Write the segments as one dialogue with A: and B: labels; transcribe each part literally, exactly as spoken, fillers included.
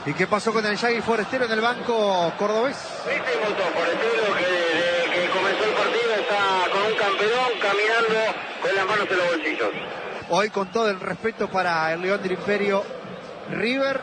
A: ¿Y qué pasó con el Yagui Forestero en el banco cordobés?
B: Este montón Forestero que desde que comenzó el partido está con un campeón caminando con las manos en los bolsillos.
A: Hoy, con todo el respeto para el León del Imperio, River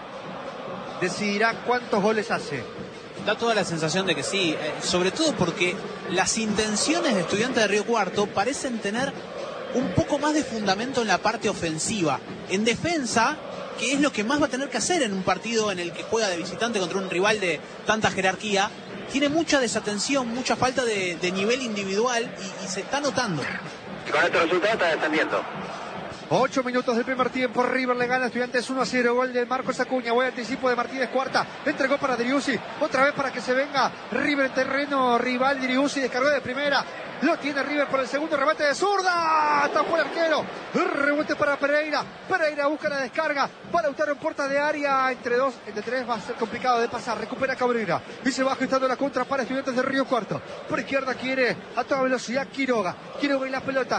A: decidirá cuántos goles hace.
C: Da toda la sensación de que sí, eh, sobre todo porque las intenciones de Estudiantes de Río Cuarto parecen tener un poco más de fundamento en la parte ofensiva. En defensa, que es lo que más va a tener que hacer en un partido en el que juega de visitante contra un rival de tanta jerarquía, tiene mucha desatención, mucha falta de, de nivel individual y, y se está notando.
B: Y con este resultado está descendiendo.
A: Ocho minutos del primer tiempo, River le gana a Estudiantes uno a cero, gol de Marcos Acuña, buen anticipo de Martínez Cuarta, entregó para Driussi, otra vez para que se venga River en terreno rival. Driussi descargó de primera, lo tiene River por el segundo, remate de zurda, tapó el arquero, rebote para Pereira, Pereira busca la descarga, para Lautaro en puerta de área, entre dos, entre tres va a ser complicado de pasar, recupera Cabrera, y se va agitando la contra para Estudiantes de Río Cuarto, por izquierda quiere a toda velocidad Quiroga, Quiroga y la pelota,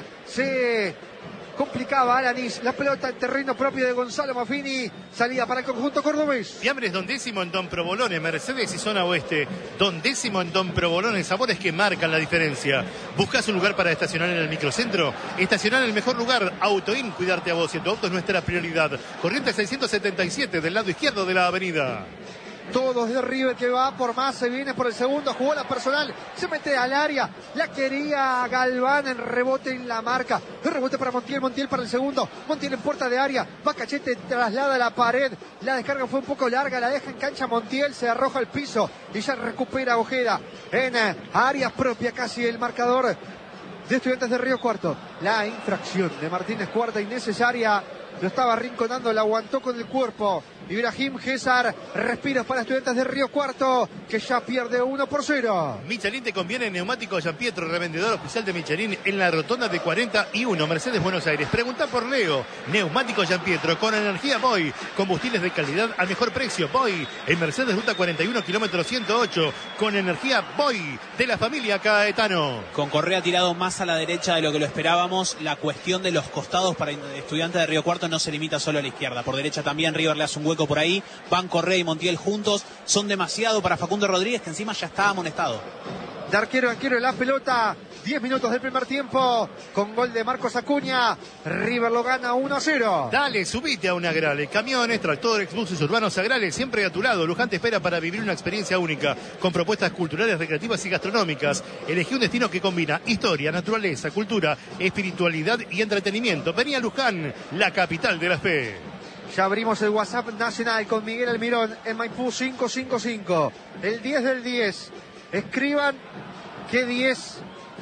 A: se complicaba Alanis, la pelota en terreno propio de Gonzalo Maffini, salida para el conjunto cordobés.
D: Fiambres Don Décimo en Don Provolone, Mercedes y zona oeste. Don Décimo en Don Provolone, sabores que marcan la diferencia. ¿Buscas un lugar para estacionar en el microcentro? Estacionar en el mejor lugar, Autoin, cuidarte a vos y tu auto es nuestra prioridad. Corrientes seiscientos setenta y siete del lado izquierdo de la avenida.
A: Todos de River que va por más, se viene por el segundo, jugó la personal, se mete al área, la quería Galván, en rebote en la marca, el rebote para Montiel, Montiel para el segundo, Montiel en puerta de área, va Cachete, traslada la pared, la descarga fue un poco larga, la deja en cancha Montiel, se arroja al piso y ya recupera Ojeda en área propia, casi el marcador de Estudiantes de Río Cuarto. La infracción de Martínez Cuarta innecesaria, lo estaba arrinconando, la aguantó con el cuerpo. Ibrahim César, respiros para Estudiantes de Río Cuarto, que ya pierde uno por cero.
D: Michelin te conviene, neumático Gianpietro, revendedor oficial de Michelin en la rotonda de cuarenta y uno, Mercedes, Buenos Aires. Pregunta por Leo, neumático Gianpietro, con energía Boy, combustibles de calidad al mejor precio. Boy, en Mercedes, ruta cuarenta y uno, kilómetro ciento ocho, con energía Boy, de la familia Caetano.
C: Con Correa tirado más a la derecha de lo que lo esperábamos, la cuestión de los costados para Estudiantes de Río Cuarto no se limita solo a la izquierda. Por derecha también River le hace un hueco por ahí, van Correa y Montiel juntos, son demasiado para Facundo Rodríguez, que encima ya está amonestado.
A: De arquero a arquero en la pelota, diez minutos del primer tiempo, con gol de Marcos Acuña, River lo gana uno a cero.
D: Dale, subite a un Agrale, camiones, tractores, buses urbanos Agrale, siempre a tu lado. Luján te espera para vivir una experiencia única, con propuestas culturales, recreativas y gastronómicas. Elegí un destino que combina historia, naturaleza, cultura, espiritualidad y entretenimiento. Vení a Luján, la capital de la fe.
A: Ya abrimos el WhatsApp nacional con Miguel Almirón en Maipú cinco cinco cinco. El diez del diez. Escriban qué diez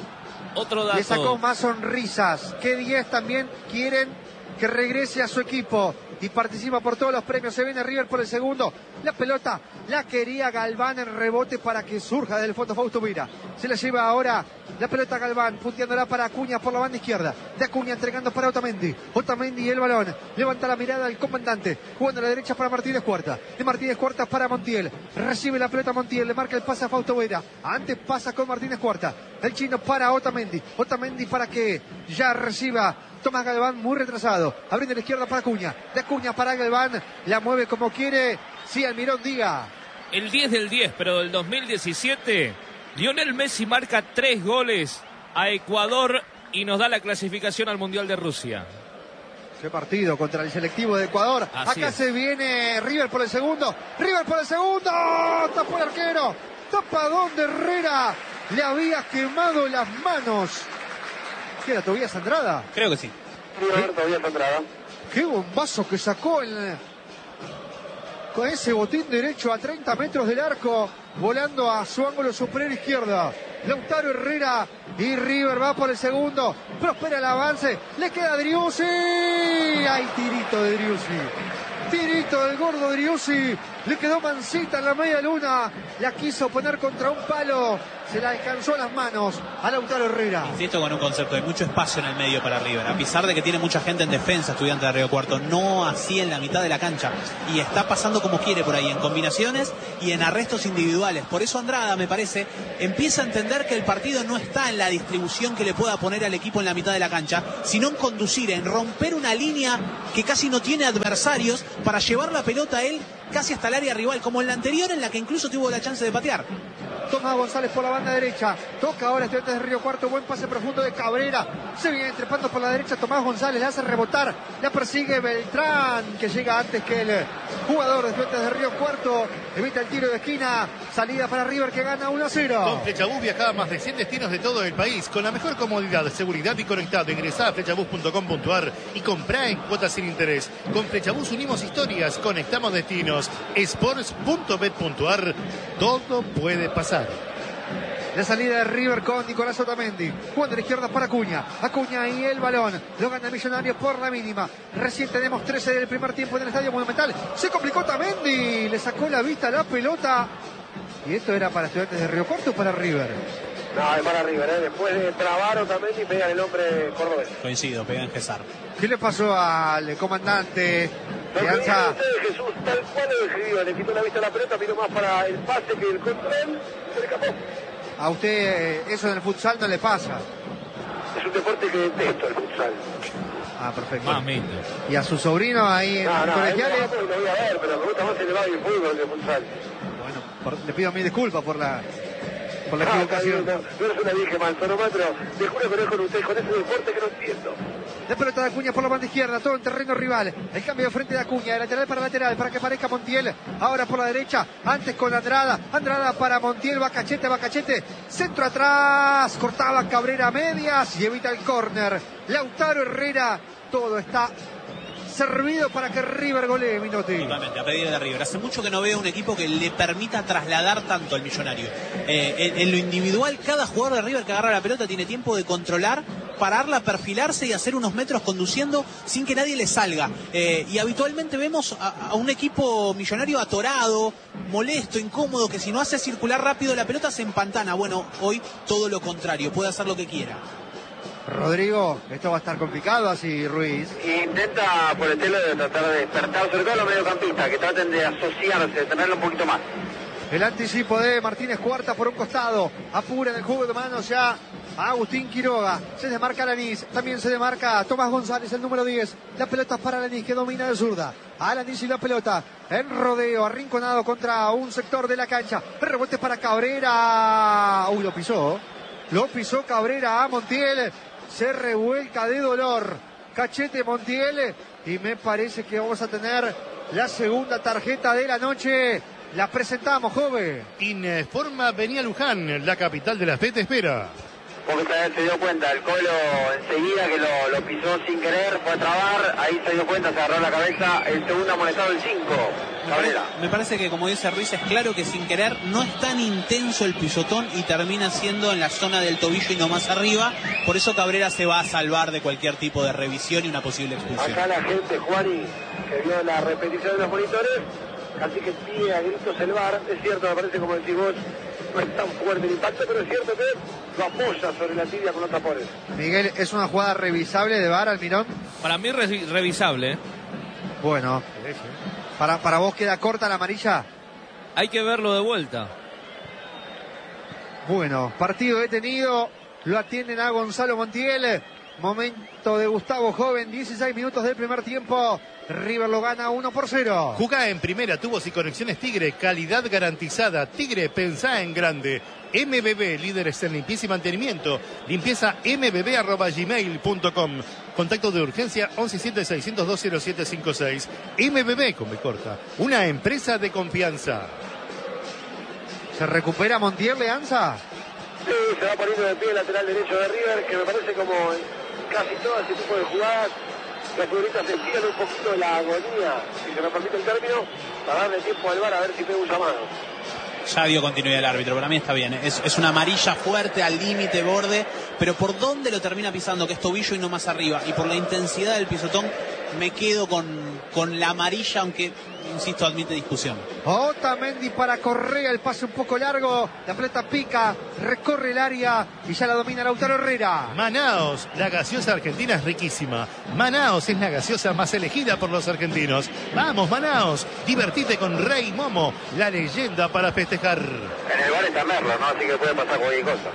E: Otro dato.
A: le sacó más sonrisas. Qué diez también quieren que regrese a su equipo y participa por todos los premios. Se viene River por el segundo. La pelota la quería Galván en rebote para que surja del fondo Fausto Vira. Se la lleva ahora la pelota Galván, punteándola para Acuña por la banda izquierda. De Acuña entregando para Otamendi. Otamendi y el balón. Levanta la mirada al comandante. Jugando a la derecha para Martínez Cuarta. De Martínez Cuarta para Montiel. Recibe la pelota Montiel. Le marca el pase a Fausto Vira. Antes pasa con Martínez Cuarta. El chino para Otamendi. Otamendi para que ya reciba Tomás Galván, muy retrasado. Abriendo la izquierda para Acuña. De Acuña para Galván. La mueve como quiere. Sí, Almirón, diga.
E: El diez del diez, pero del dos mil diecisiete, Lionel Messi marca tres goles a Ecuador y nos da la clasificación al Mundial de Rusia.
A: Qué partido contra el selectivo de Ecuador.
E: Así
A: Acá
E: es.
A: se viene River por el segundo. River por el segundo. Tapó el arquero. Tapa donde Herrera le había quemado las manos. ¿Qué era, Tobías Andrada?
C: Creo que sí.
B: River todavía está entrada.
A: Qué bombazo que sacó el... con ese botín derecho a treinta metros del arco, volando a su ángulo superior izquierda. Lautaro Herrera y River va por el segundo. Prospera el avance. Le queda Driussi. Hay tirito de Driussi. Tirito del gordo Driussi. Le quedó mansita en la media luna. La quiso poner contra un palo. Se la alcanzó a las manos a Lautaro Herrera.
C: Insisto con un concepto, hay mucho espacio en el medio para River, a pesar de que tiene mucha gente en defensa, Estudiante de Río Cuarto, no así en la mitad de la cancha, y está pasando como quiere por ahí, en combinaciones y en arrestos individuales. Por eso Andrada, me parece, empieza a entender que el partido no está en la distribución que le pueda poner al equipo en la mitad de la cancha, sino en conducir, en romper una línea que casi no tiene adversarios para llevar la pelota a él casi hasta el área rival, como en la anterior, en la que incluso tuvo la chance de patear.
A: Tomás González por la banda derecha. Toca ahora Estudiantes de Río Cuarto. Buen pase profundo de Cabrera. Se viene trepando por la derecha Tomás González. La hace rebotar. La persigue Beltrán, que llega antes que el jugador de Estudiantes de Río Cuarto. Evita el tiro de esquina. Salida para River, que gana uno a cero.
D: Con Flechabús viaja a más de cien destinos de todo el país. Con la mejor comodidad, seguridad y conectado. Ingresá a flechabús punto com punto a r y comprá en cuotas sin interés. Con Flechabús unimos historias. Conectamos destinos. sports punto bet punto a r. Todo puede pasar.
A: La salida de River con Nicolás Otamendi. Jugando de la izquierda para Acuña. Acuña y el balón. Lo gana Millonarios por la mínima. Recién tenemos trece del primer tiempo en el Estadio Monumental. Se complicó Otamendi. Le sacó la vista a la pelota. ¿Y esto era para Estudiantes de Río Cuarto o para River?
B: No, es para River, ¿eh? Después de trabar Otamendi y pegan el hombre cordobés.
C: Coincido, pega en Gesar.
A: ¿Qué le pasó al comandante?
B: Lo que
A: Alianza?
B: dice usted, Jesús, tal cual lo describió. Le quitó la vista a la pelota, miró más para el pase que el control. Se le escapó.
A: A usted eh, eso en el futsal no le pasa.
B: Es un deporte que detesto, el futsal.
A: Ah, perfecto.
E: Mamita.
A: Y a su sobrino ahí en
B: No, no,
A: colegiales.
B: no, no, lo voy a ver, pero me gusta más el levado y el fútbol que el futsal.
A: Bueno, por- le pido mil disculpas por la, por la
B: Ah,
A: equivocación.
B: no, no, no eres una vieja manso nomás, pero te juro que no es con usted, con ese deporte que no entiendo.
A: La pelota de Acuña por la banda izquierda, todo en terreno rival. El cambio de frente de Acuña, de lateral para lateral, para que aparezca Montiel. Ahora por la derecha, antes con Andrada. Andrada para Montiel, Bacachete, Bacachete. Centro atrás, cortaba Cabrera a medias y evita el córner. Lautaro Herrera, todo está servido para que River golee, Minotti.
C: Totalmente, a pedir de River. Hace mucho que no veo un equipo que le permita trasladar tanto al Millonario. Eh, en, en lo individual, cada jugador de River que agarra la pelota tiene tiempo de controlar, pararla, perfilarse y hacer unos metros conduciendo sin que nadie le salga. Eh, y habitualmente vemos a, a un equipo millonario atorado, molesto, incómodo, que si no hace circular rápido la pelota se empantana. Bueno, hoy todo lo contrario, puede hacer lo que quiera.
A: Rodrigo, esto va a estar complicado así, Ruiz.
B: Intenta por el telo de tratar de despertar, sobre todo los mediocampistas, que traten de asociarse, de tenerlo un poquito más.
A: El anticipo de Martínez Cuarta por un costado. Apura en el juego de manos ya a Agustín Quiroga. Se desmarca Alanis. También se desmarca Tomás González, el número diez. La pelota es para Alanis, que domina de zurda. Alanis y la pelota en rodeo, arrinconado contra un sector de la cancha. El rebote para Cabrera. Uy, lo pisó. Lo pisó Cabrera a Montiel. Se revuelca de dolor Cachete Montiel. Y me parece que vamos a tener la segunda tarjeta de la noche. La presentamos, joven.
D: Informa venía Luján, la capital de la fe te espera.
B: Porque también se dio cuenta, el Colo enseguida que lo, lo pisó sin querer, fue a trabar, ahí se dio cuenta, se agarró la cabeza, el segundo amonestado, el cinco, Cabrera.
C: Me parece que, como dice Ruiz, es claro que sin querer no es tan intenso el pisotón y termina siendo en la zona del tobillo y no más arriba. Por eso Cabrera se va a salvar de cualquier tipo de revisión y una posible expulsión.
B: Acá la gente, Juani, que vio la repetición de los monitores, así que pide a gritos el V A R. Es cierto, me parece, como decís vos, no es tan fuerte el impacto, pero es cierto que lo apoya sobre la tibia con los tapones.
A: Miguel, ¿es una jugada revisable de V A R, Almirón?
E: Para mí re- revisable. ¿eh?
A: Bueno, para, para vos queda corta la amarilla.
E: Hay que verlo de vuelta.
A: Bueno, partido detenido, lo atienden a Gonzalo Montiel. Momento de Gustavo Joven, dieciséis minutos del primer tiempo. River lo gana uno por cero.
D: Jugá en primera, tubos y conexiones Tigre, calidad garantizada. Tigre, pensá en grande. M B B, líderes en limpieza y mantenimiento. Limpieza m b b arroba gmail punto com. Contacto de urgencia once siete seiscientos dos cero siete cinco seis. M B B, con B corta, una empresa de confianza.
A: ¿Se recupera Montiel, Leanza?
B: Sí, se va poniendo de pie el lateral derecho de River, que me parece como en casi todo este tipo de jugadas, las futbolistas se tiran un poquito de la agonía, si se me permite el término, para darle tiempo al V A R a ver si pega un llamado.
C: Ya dio continuidad el árbitro, para mí está bien. Es, es una amarilla fuerte, al límite, borde, pero por dónde lo termina pisando, que es tobillo y no más arriba. Y por la intensidad del pisotón, me quedo con, con la amarilla, aunque, insisto, admite discusión.
A: Otamendi para Correa, el pase un poco largo, la pelota pica, recorre el área y ya la domina Lautaro Herrera.
D: Manaos, la gaseosa argentina es riquísima. Manaos es la gaseosa más elegida por los argentinos. Vamos, Manaos, divertite con Rey Momo, la leyenda para festejar.
B: En el bar está Merlo, ¿no? Así que puede pasar cualquier cosa.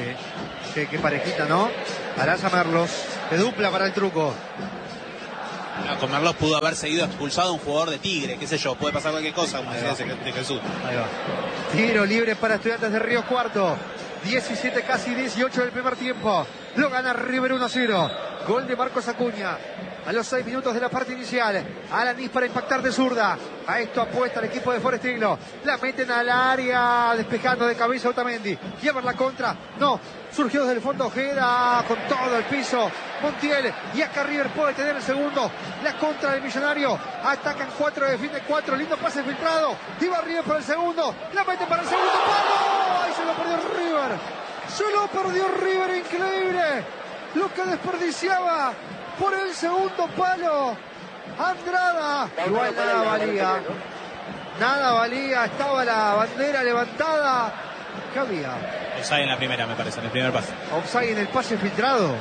A: Sí, qué, qué parejita, ¿no? Araza Merlos, de dupla para el truco.
C: No, con Merlos pudo haber seguido expulsado un jugador de Tigre, qué sé yo, puede pasar cualquier cosa, como decía ese de Jesús.
A: Ahí va. Tiro libre para Estudiantes de Río Cuarto. diecisiete, casi dieciocho del primer tiempo. Lo gana River uno a cero. Gol de Marcos Acuña. A los seis minutos de la parte inicial. Alanis para impactar de zurda. A esto apuesta el equipo de Forestino. La meten al área, despejando de cabeza Otamendi. Lleva la contra. No. Surgió desde el fondo Ojeda con todo el piso. Montiel. Y acá River puede tener el segundo. La contra del Millonario. Atacan cuatro, defiende cuatro. Lindo pase filtrado. Y va River por el segundo. La mete para el segundo palo. Ahí se lo perdió River. Se lo perdió River. Increíble. Lo que desperdiciaba por el segundo palo. Andrada. Igual nada valía. Nada valía. Estaba la bandera levantada. ¿Qué había?
C: Offside en la primera, me parece, en el primer pase.
A: Offside en el pase filtrado.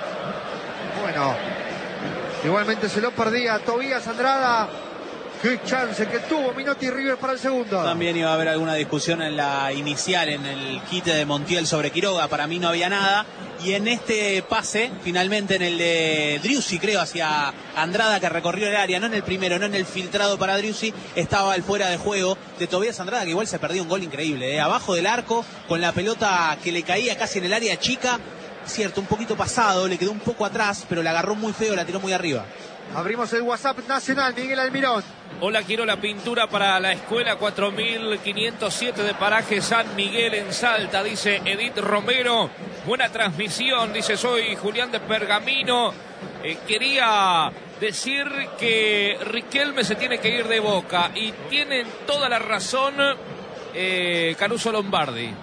A: Bueno, igualmente se lo perdía Tobías Andrada. Qué chance que tuvo Minotti y River para el segundo.
C: También iba a haber alguna discusión en la inicial, en el quite de Montiel sobre Quiroga. Para mí no había nada. Y en este pase, finalmente en el de Driussi, creo, hacia Andrada, que recorrió el área, no en el primero, no en el filtrado para Driussi, estaba el fuera de juego de Tobías Andrada, que igual se perdió un gol increíble, ¿eh? Abajo del arco, con la pelota que le caía casi en el área chica. Cierto, un poquito pasado, le quedó un poco atrás, pero la agarró muy feo, la tiró muy arriba.
A: Abrimos el WhatsApp nacional, Miguel Almirón.
E: Hola, quiero la pintura para la escuela cuatro mil quinientos siete de Paraje San Miguel en Salta, dice Edith Romero. Buena transmisión, dice, soy Julián de Pergamino. Eh, quería decir que Riquelme se tiene que ir de Boca y tienen toda la razón eh, Caruso Lombardi.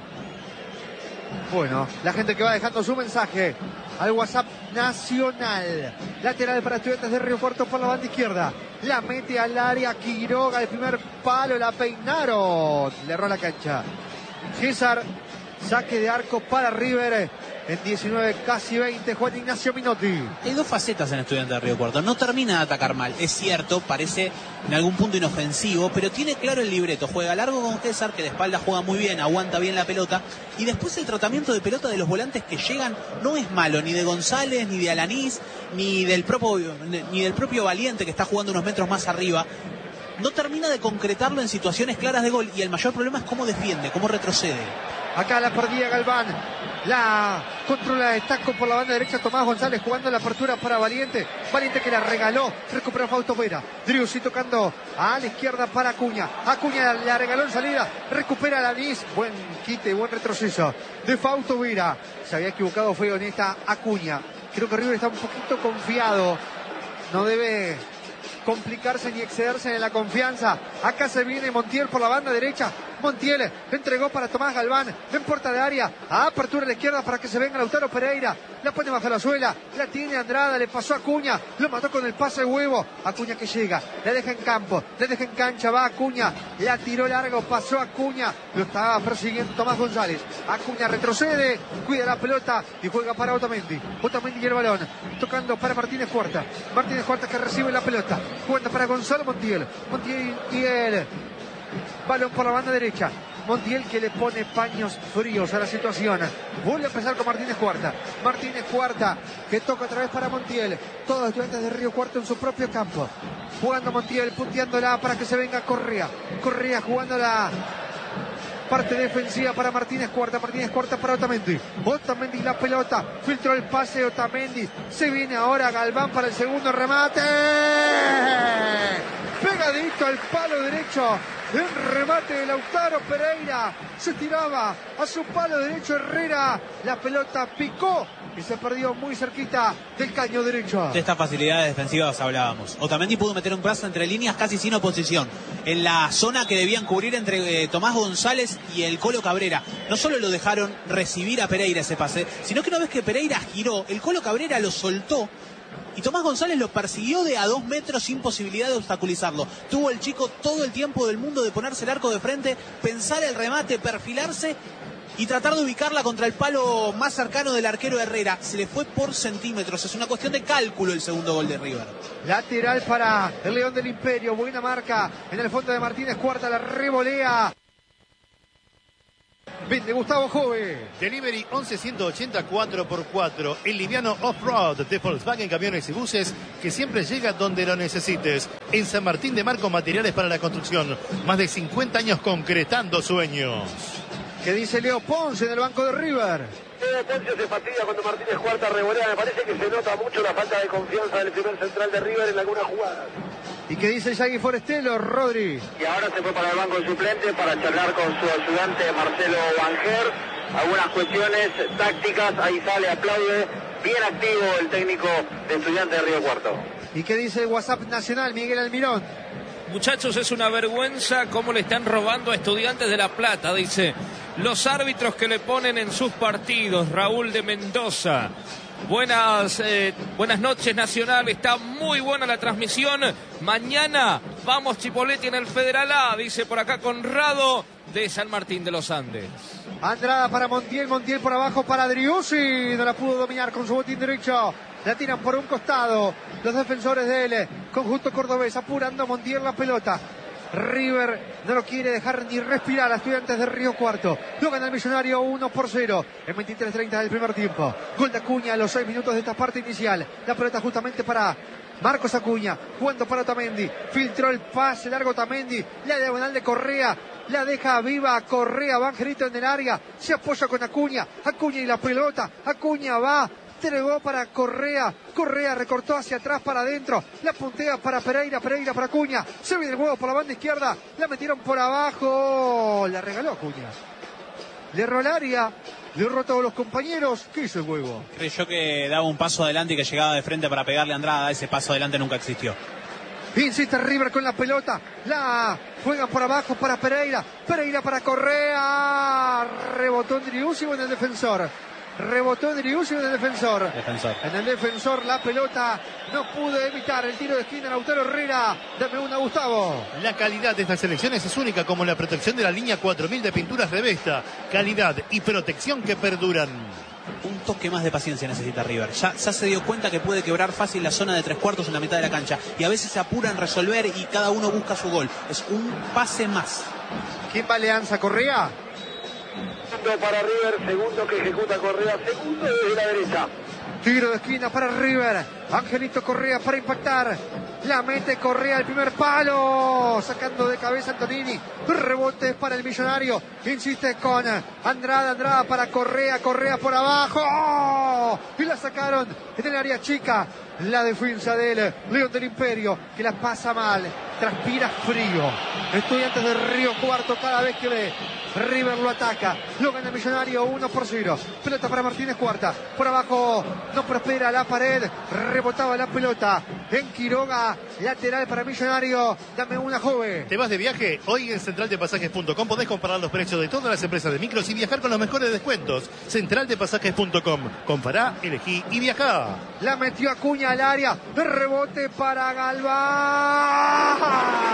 A: Bueno, la gente que va dejando su mensaje al WhatsApp nacional. Lateral para Estudiantes de Río Cuarto por la banda izquierda. La mete al área Quiroga, el primer palo, la peinaron. Le erró la cancha. César, saque de arco para River. En diecinueve, casi veinte, Juan Ignacio Minotti.
C: Hay dos facetas en Estudiantes de Río Cuarto. No termina de atacar mal, es cierto, parece en algún punto inofensivo, pero tiene claro el libreto. Juega largo con César, que de espalda juega muy bien, aguanta bien la pelota. Y después el tratamiento de pelota de los volantes que llegan no es malo, ni de González, ni de Alanís, ni del propio, ni del propio Valiente, que está jugando unos metros más arriba. No termina de concretarlo en situaciones claras de gol. Y el mayor problema es cómo defiende, cómo retrocede.
A: Acá la perdía Galván. La controla de taco por la banda derecha. Tomás González jugando la apertura para Valiente. Valiente que la regaló. Recupera Fausto Vera. Driussi tocando a la izquierda para Acuña. Acuña la regaló en salida. Recupera la Nis. Buen quite, buen retroceso de Fausto Vera. Se había equivocado feo en esta Acuña. Creo que River está un poquito confiado. No debe complicarse ni excederse en la confianza. Acá se viene Montiel por la banda derecha. Montiel entregó para Tomás Galván en puerta de área, a apertura a la izquierda para que se venga Lautaro Pereira. La pone bajo la suela, la tiene Andrada, le pasó a Acuña, lo mató con el pase de huevo. Acuña que llega, la deja en campo, la deja en cancha, va Acuña, la tiró largo, pasó a Acuña, lo estaba persiguiendo Tomás González. Acuña retrocede, cuida la pelota y juega para Otamendi. Otamendi y el balón, tocando para Martínez Cuarta. Martínez Cuarta que recibe la pelota, jugando para Gonzalo Montiel. Montiel y él. Balón por la banda derecha. Montiel que le pone paños fríos a la situación. Vuelve a empezar con Martínez Cuarta. Martínez Cuarta que toca otra vez para Montiel. Todos Estudiantes de Río Cuarto en su propio campo. Jugando Montiel, punteándola para que se venga Correa. Correa jugando la parte defensiva para Martínez Cuarta. Martínez Cuarta para Otamendi. Otamendi la pelota. Filtró el pase Otamendi. Se viene ahora Galván para el segundo remate. Pegadito al palo derecho. El remate de Lautaro Pereira. Se tiraba a su palo derecho Herrera. La pelota picó y se perdió muy cerquita del caño derecho.
C: De estas facilidades defensivas hablábamos. Otamendi pudo meter un brazo entre líneas casi sin oposición. En la zona que debían cubrir entre eh, Tomás González y el Colo Cabrera. No solo lo dejaron recibir a Pereira ese pase, sino que una vez que Pereira giró, el Colo Cabrera lo soltó. Y Tomás González lo persiguió de a dos metros sin posibilidad de obstaculizarlo. Tuvo el chico todo el tiempo del mundo de ponerse el arco de frente, pensar el remate, perfilarse y tratar de ubicarla contra el palo más cercano del arquero Herrera. Se le fue por centímetros. Es una cuestión de cálculo el segundo gol de River.
A: Lateral para el León del Imperio. Buena marca en el fondo de Martínez Cuarta. La revolea. Vende Gustavo Jove.
D: Delivery once ciento ochenta cuatro por cuatro. El liviano off-road de Volkswagen Camiones y Buses que siempre llega donde lo necesites. En San Martín de Marco, materiales para la construcción. Más de cincuenta años concretando sueños.
A: ¿Qué dice Leo Ponce en el banco de River?
B: Leo Ponce se fastidia cuando Martínez Cuarta revolea. Me parece que se nota mucho la falta de confianza del primer central de River en algunas jugadas.
A: ¿Y qué dice Yagui Forestelo, Rodri?
B: Y ahora se fue para el banco de suplente para charlar con su ayudante Marcelo Banger. Algunas cuestiones tácticas, ahí sale, aplaude. Bien activo el técnico de Estudiantes de Río Cuarto.
A: ¿Y qué dice el WhatsApp nacional, Miguel Almirón?
E: Muchachos, es una vergüenza cómo le están robando a Estudiantes de La Plata, dice. Los árbitros que le ponen en sus partidos, Raúl de Mendoza. Buenas, eh, buenas noches, Nacional. Está muy buena la transmisión. Mañana vamos Chipoleti en el Federal A, dice por acá Conrado de San Martín de los Andes.
A: Andrada para Montiel, Montiel por abajo para Driussi. No la pudo dominar con su botín derecho. La tiran por un costado los defensores de él. Conjunto cordobés apurando a Montiel la pelota. River no lo quiere dejar ni respirar a Estudiantes de Río Cuarto. Lo gana el Millonario uno por cero en veintitrés treinta del primer tiempo. Gol de Acuña a los seis minutos de esta parte inicial. La pelota justamente para Marcos Acuña, jugando para Otamendi. Filtró el pase largo Otamendi. La diagonal de Correa. La deja viva Correa. Vangelito en el área. Se apoya con Acuña. Acuña y la pelota. Acuña va. Entregó para Correa. Correa recortó hacia atrás para adentro. La puntea para Pereira. Pereira para Acuña. Se viene el huevo por la banda izquierda. La metieron por abajo. La regaló Acuña. Le erró el área. Le erró a todos los compañeros. ¿Qué hizo el huevo?
C: Creyó que daba un paso adelante y que llegaba de frente para pegarle a Andrada. Ese paso adelante nunca existió.
A: Insiste River con la pelota. La juegan por abajo para Pereira. Pereira para Correa. Rebotó en Driussi en el defensor. Rebotó Driussi en el defensor.
C: defensor.
A: En el defensor la pelota no pudo evitar el tiro de esquina. Lautaro Herrera. Dame una, Gustavo.
D: La calidad de estas selecciones es única, como la protección de la línea cuatro mil de pinturas Revesta. Calidad y protección que perduran.
C: Un toque más de paciencia necesita River. Ya, ya se dio cuenta que puede quebrar fácil la zona de tres cuartos en la mitad de la cancha. Y a veces se apura en resolver y cada uno busca su gol. Es un pase más.
A: ¿Quién va Alianza? ¿Correa?
B: Segundo para River, segundo que ejecuta Correa, segundo desde la derecha.
A: Tiro de esquina para River. Angelito Correa para impactar. La mete Correa al primer palo. Sacando de cabeza Antonini. Rebote para el Millonario. Insiste con Andrada. Andrada para Correa. Correa por abajo. ¡Oh! Y la sacaron en el área chica. La defensa del León del Imperio, que la pasa mal. Transpira frío. Estudiantes de Río Cuarto cada vez que ve River lo ataca. Lo gana el Millonario uno por cero. Pelota para Martínez Cuarta. Por abajo no prospera la pared. Rebotaba la pelota en Quiroga. Lateral para Millonario. Dame una, joven.
D: ¿Te vas de viaje? Hoy en central de pasajes punto com podés comparar los precios de todas las empresas de micros y viajar con los mejores descuentos. central de pasajes punto com. Compará, elegí y viajá.
A: La metió Acuña al área. Rebote para Galván.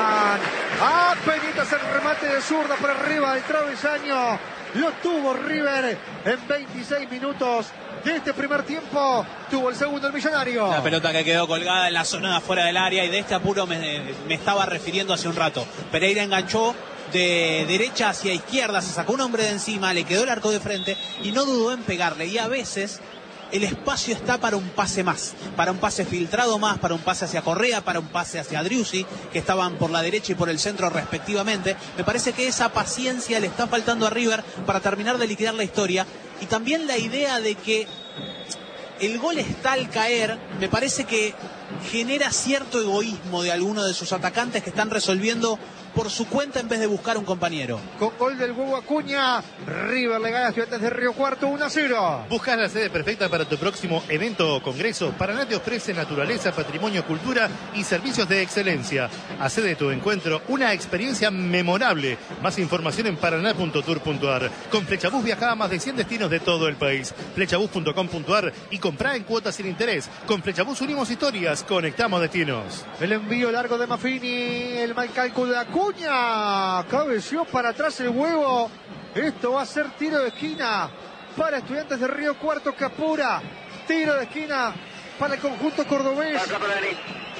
A: Apenitas el remate de zurda por arriba del travesaño. Lo tuvo River en veintiséis minutos de este primer tiempo. Tuvo el segundo el Millonario.
C: La pelota que quedó colgada en la zona de afuera del área, y de este apuro me, me estaba refiriendo hace un rato. Pereira enganchó de derecha hacia izquierda, se sacó un hombre de encima, le quedó el arco de frente y no dudó en pegarle. Y a veces el espacio está para un pase más, para un pase filtrado más, para un pase hacia Correa, para un pase hacia Driussi, que estaban por la derecha y por el centro respectivamente. Me parece que esa paciencia le está faltando a River para terminar de liquidar la historia. Y también la idea de que el gol está al caer, me parece que genera cierto egoísmo de algunos de sus atacantes que están resolviendo por su cuenta en vez de buscar un compañero.
A: Con gol del huevo Acuña, River le gana a Estudiantes de Río Cuarto uno a cero.
D: ¿Buscas la sede perfecta para tu próximo evento o congreso? Paraná te ofrece naturaleza, patrimonio, cultura y servicios de excelencia. Hacé de tu encuentro una experiencia memorable. Más información en paraná punto tour punto ar. Con Flechabús viaja a más de cien destinos de todo el país. flechabús punto com punto ar y comprá en cuotas sin interés. Con Flechabús unimos historias, conectamos destinos.
A: El envío largo de Maffini, el mal cálculo de Acuña. Cabeció para atrás el huevo. Esto va a ser tiro de esquina para Estudiantes de Río Cuarto, que apura. Tiro de esquina para el conjunto cordobés.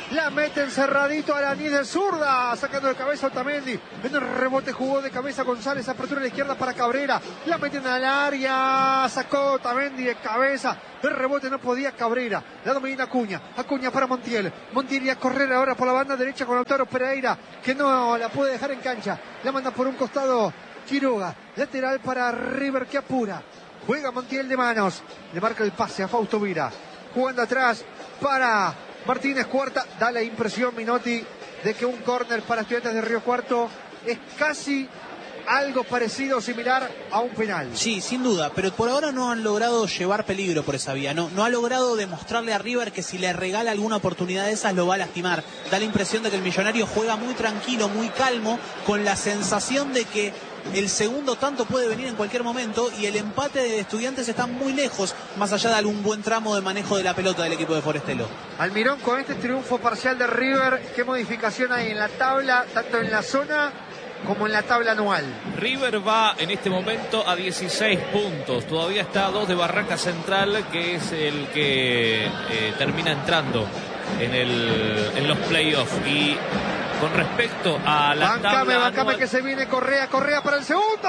A: La mete encerradito a la Araní de zurda, sacando de cabeza Otamendi. En el rebote jugó de cabeza González, apertura a la izquierda para Cabrera. La meten al área, sacó Otamendi de cabeza. El rebote no podía Cabrera. La domina Acuña. Acuña para Montiel. Montiel y a correr ahora por la banda derecha con Lautaro Pereira, que no la puede dejar en cancha. La manda por un costado Quiroga. Lateral para River que apura. Juega Montiel de manos. Le marca el pase a Fausto Vira. Jugando atrás para Martínez Cuarta. Da la impresión, Minotti, de que un córner para Estudiantes de Río Cuarto es casi algo parecido o similar a un penal.
C: Sí, sin duda, pero por ahora no han logrado llevar peligro por esa vía. No, no ha logrado demostrarle a River que si le regala alguna oportunidad de esas lo va a lastimar. Da la impresión de que el Millonario juega muy tranquilo, muy calmo, con la sensación de que el segundo tanto puede venir en cualquier momento y el empate de Estudiantes está muy lejos, más allá de algún buen tramo de manejo de la pelota del equipo de Forestelo.
A: Almirón, con este triunfo parcial de River, ¿qué modificación hay en la tabla, tanto en la zona como en la tabla anual?
E: River va en este momento a dieciséis puntos. Todavía está a dos de Barraca Central, que es el que eh, termina entrando en, el, en los playoffs. Y con respecto a la
A: bancame,
E: tabla
A: bancame
E: anual...
A: que se viene Correa, Correa para el segundo.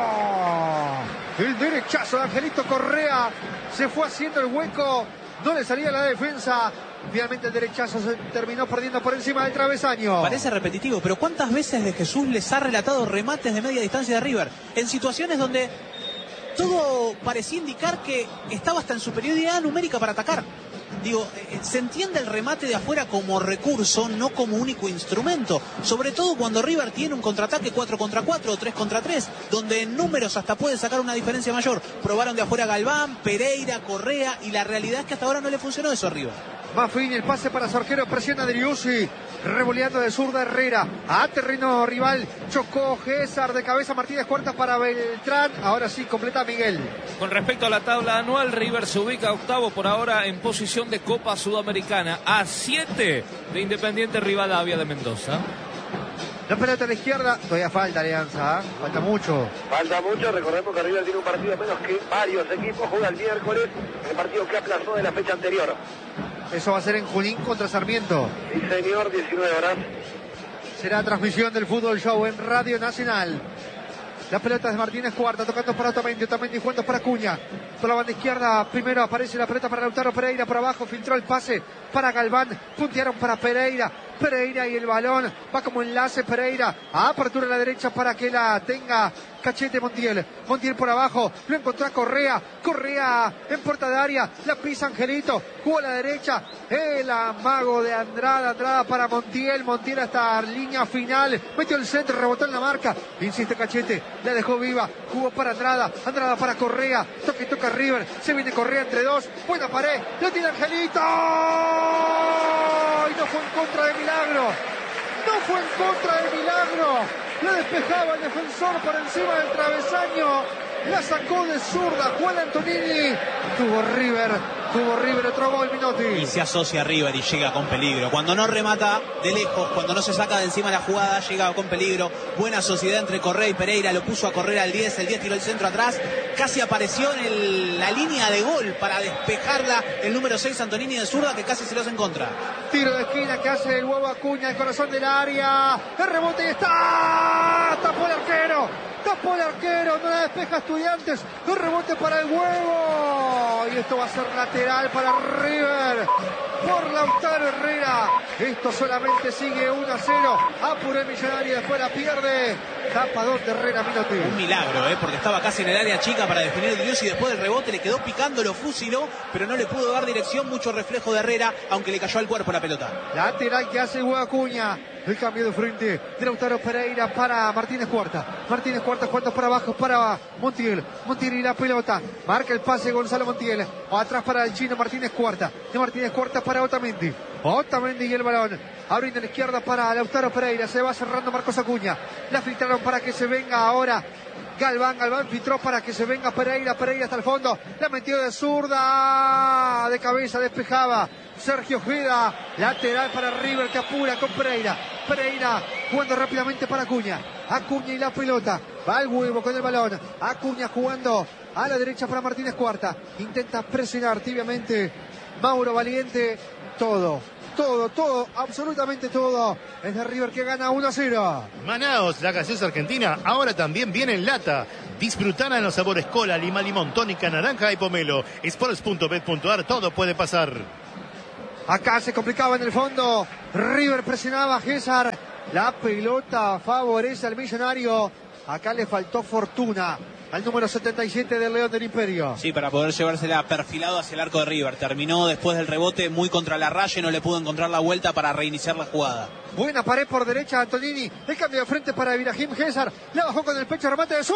A: El derechazo de Angelito Correa se fue haciendo el hueco, no le salía la defensa. Finalmente el derechazo se terminó perdiendo por encima del travesaño.
C: Parece repetitivo, pero ¿cuántas veces de Jesús les ha relatado remates de media distancia de River? En situaciones donde todo parecía indicar que estaba hasta en superioridad numérica para atacar. Digo, eh, se entiende el remate de afuera como recurso, no como único instrumento. Sobre todo cuando River tiene un contraataque cuatro contra cuatro o tres contra tres, donde en números hasta puede sacar una diferencia mayor. Probaron de afuera Galván, Pereira, Correa, y la realidad es que hasta ahora no le funcionó eso a River.
A: Mafini, el pase para su arquero, presiona Driussi, revoleando de zurda Herrera, a terreno rival, chocó César de cabeza, Martínez Cuarta para Beltrán, ahora sí completa Miguel.
E: Con respecto a la tabla anual, River se ubica octavo por ahora en posición de Copa Sudamericana, a siete de Independiente Rivadavia de Mendoza.
A: La pelota a la izquierda, todavía falta Alianza, ¿eh? Falta mucho.
B: Falta mucho, recordemos que River tiene un partido menos que varios equipos, juega el miércoles, el partido que aplazó de la fecha anterior.
A: Eso va a ser en Junín contra Sarmiento.
B: Sí, señor, diecinueve horas.
A: Será transmisión del Fútbol Show en Radio Nacional. La pelota es de Martínez Cuarta, tocando para Otamendi, Otamendi jugando para Acuña. Por la banda izquierda, primero aparece la pelota para Lautaro Pereira, por abajo filtró el pase para Galván, puntearon para Pereira, Pereira y el balón, va como enlace Pereira, a apertura a la derecha para que la tenga Cachete Montiel, Montiel por abajo, lo encontró a Correa, Correa en puerta de área, la pisa Angelito, jugó a la derecha, el amago de Andrada, Andrada para Montiel, Montiel hasta línea final, metió el centro, rebotó en la marca, insiste Cachete, la dejó viva, jugó para Andrada, Andrada para Correa, toque, toca River, se viene Correa entre dos, buena pared, lo tiene Angelito, y no fue en contra de Milagro, no fue en contra de Milagro, la despejaba el defensor por encima del travesaño, la sacó de zurda Juan Antonini, tuvo River, tuvo River otro gol, Minotti.
C: Y se asocia a River y llega con peligro. Cuando no remata de lejos, cuando no se saca de encima la jugada, llega con peligro. Buena sociedad entre Correa y Pereira, lo puso a correr al diez, el diez tiró el centro atrás, casi apareció en el, la línea de gol para despejarla el número seis Antonini de zurda, que casi se lo hace en contra.
A: Tiro de esquina que hace el huevo Acuña, el corazón del área, el rebote y está, tapó el arquero, tapó el arquero, no la despeja Estudiantes, el rebote para el huevo, y esto va a ser lateral para River, por Lautaro Herrera, esto solamente sigue uno a cero, apuró el Millonario, después la pierde, tapador de Herrera, Minotti.
C: Un milagro, ¿eh? Porque estaba casi en el área chica para definir Dios y después del rebote le quedó picando, lo fusiló, pero no le pudo dar dirección, mucho reflejo de Herrera, aunque le cayó al cuerpo la pelota.
A: Lateral que hace el huevo Acuña. El cambio de frente de Lautaro Pereira para Martínez Cuarta. Martínez Cuarta jugando para abajo para Montiel. Montiel y la pelota. Marca el pase Gonzalo Montiel. Atrás para el chino Martínez Cuarta. De Martínez Cuarta para Otamendi. Otamendi y el balón. Abriendo a la izquierda para Lautaro Pereira. Se va cerrando Marcos Acuña. La filtraron para que se venga ahora Galván. Galván filtró para que se venga Pereira. Pereira hasta el fondo. La metió de zurda. De cabeza despejaba Sergio Ojeda, lateral para River que apura con Pereira. Pereira jugando rápidamente para Acuña. Acuña y la pelota. Va al huevo con el balón. Acuña jugando a la derecha para Martínez Cuarta. Intenta presionar tibiamente Mauro Valiente. Todo, todo, todo, absolutamente todo. Es de River que gana uno a cero.
D: Manaos, la gaseosa argentina, ahora también viene en lata. Disfrutala en los sabores cola, lima, limón, tónica, naranja y pomelo. Sports punto bet punto ar, todo puede pasar.
A: Acá se complicaba en el fondo. River presionaba a César. La pelota favorece al Millonario. Acá le faltó fortuna al número setenta y siete del León del Imperio.
C: Sí, para poder llevársela perfilado hacia el arco de River. Terminó después del rebote muy contra la raya y no le pudo encontrar la vuelta para reiniciar la jugada.
A: Buena pared por derecha, Antonini. El cambio de frente para Ibrahim César. La bajó con el pecho, remate de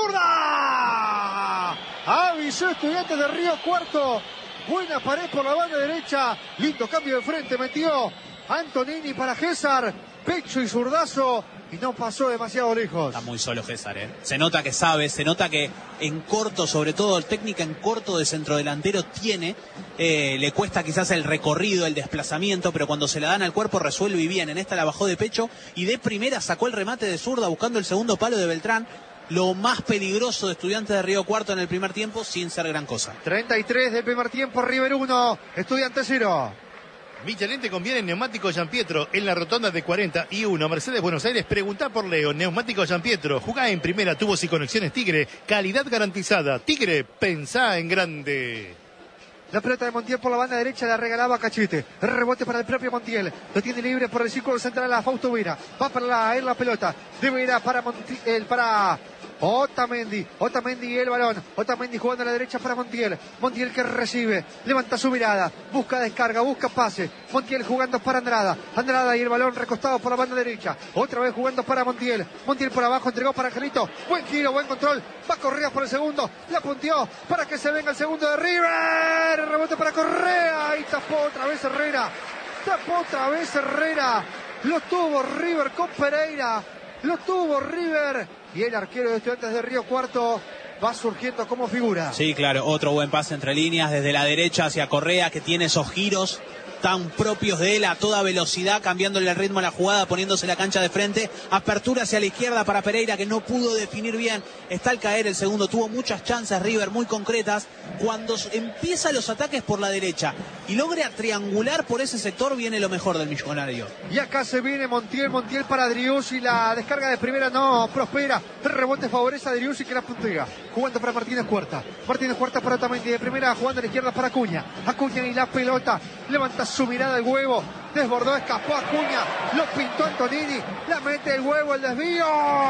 A: zurda. Avisó Estudiantes de Río Cuarto. Buena pared por la banda derecha. Lindo cambio de frente, metió Antonini para César. Pecho y zurdazo. Y no pasó demasiado lejos.
C: Está muy solo César, ¿eh? Se nota que sabe, se nota que en corto, sobre todo técnica en corto de centrodelantero tiene. Eh, le cuesta quizás el recorrido, el desplazamiento, pero cuando se la dan al cuerpo resuelve y bien. En esta la bajó de pecho y de primera sacó el remate de zurda buscando el segundo palo de Beltrán. Lo más peligroso de Estudiantes de Río Cuarto en el primer tiempo sin ser gran cosa.
A: treinta y tres del primer tiempo, River uno, Estudiantes cero.
D: Michelin te conviene en Neumático Giampietro en la rotonda de cuarenta y uno, Mercedes Buenos Aires. Preguntá por Leo. Neumático Giampietro. Jugá en primera, tubos y conexiones Tigre. Calidad garantizada. Tigre, pensá en grande.
A: La pelota de Montiel por la banda derecha la regalaba Cachete. El rebote para el propio Montiel. Lo tiene libre por el círculo central a Fausto Vera. Va para la, en la pelota. Debe ir a para Montiel, para Otamendi. Otamendi y el balón. Otamendi jugando a la derecha para Montiel. Montiel que recibe. Levanta su mirada. Busca descarga. Busca pase. Montiel jugando para Andrada. Andrada y el balón recostado por la banda derecha. Otra vez jugando para Montiel. Montiel por abajo. Entregó para Angelito. Buen giro. Buen control. Va Correa por el segundo. La punteó para que se venga el segundo de River. Rebote para Correa. Y tapó otra vez Herrera. Tapó otra vez Herrera. Lo tuvo River con Pereira. Lo tuvo River. Y el arquero de Estudiantes de Río Cuarto va surgiendo como figura.
C: Sí, claro, otro buen pase entre líneas desde la derecha hacia Correa, que tiene esos giros tan propios de él a toda velocidad, cambiándole el ritmo a la jugada, poniéndose la cancha de frente. Apertura hacia la izquierda para Pereira, que no pudo definir bien. Está al caer el segundo, tuvo muchas chances River muy concretas. Cuando empieza los ataques por la derecha y logra triangular por ese sector, viene lo mejor del Millonario.
A: Y acá se viene Montiel, Montiel para Driussi, la descarga de primera no prospera. El rebote favorece a Driussi, que la puntea. Jugando para Martínez Cuarta. Martínez Cuarta para Otamendi de primera, jugando a la izquierda para Acuña. Acuña y la pelota. Levanta su mirada el huevo. Desbordó, escapó Acuña. Lo pintó Antonini. La mete el huevo, el desvío.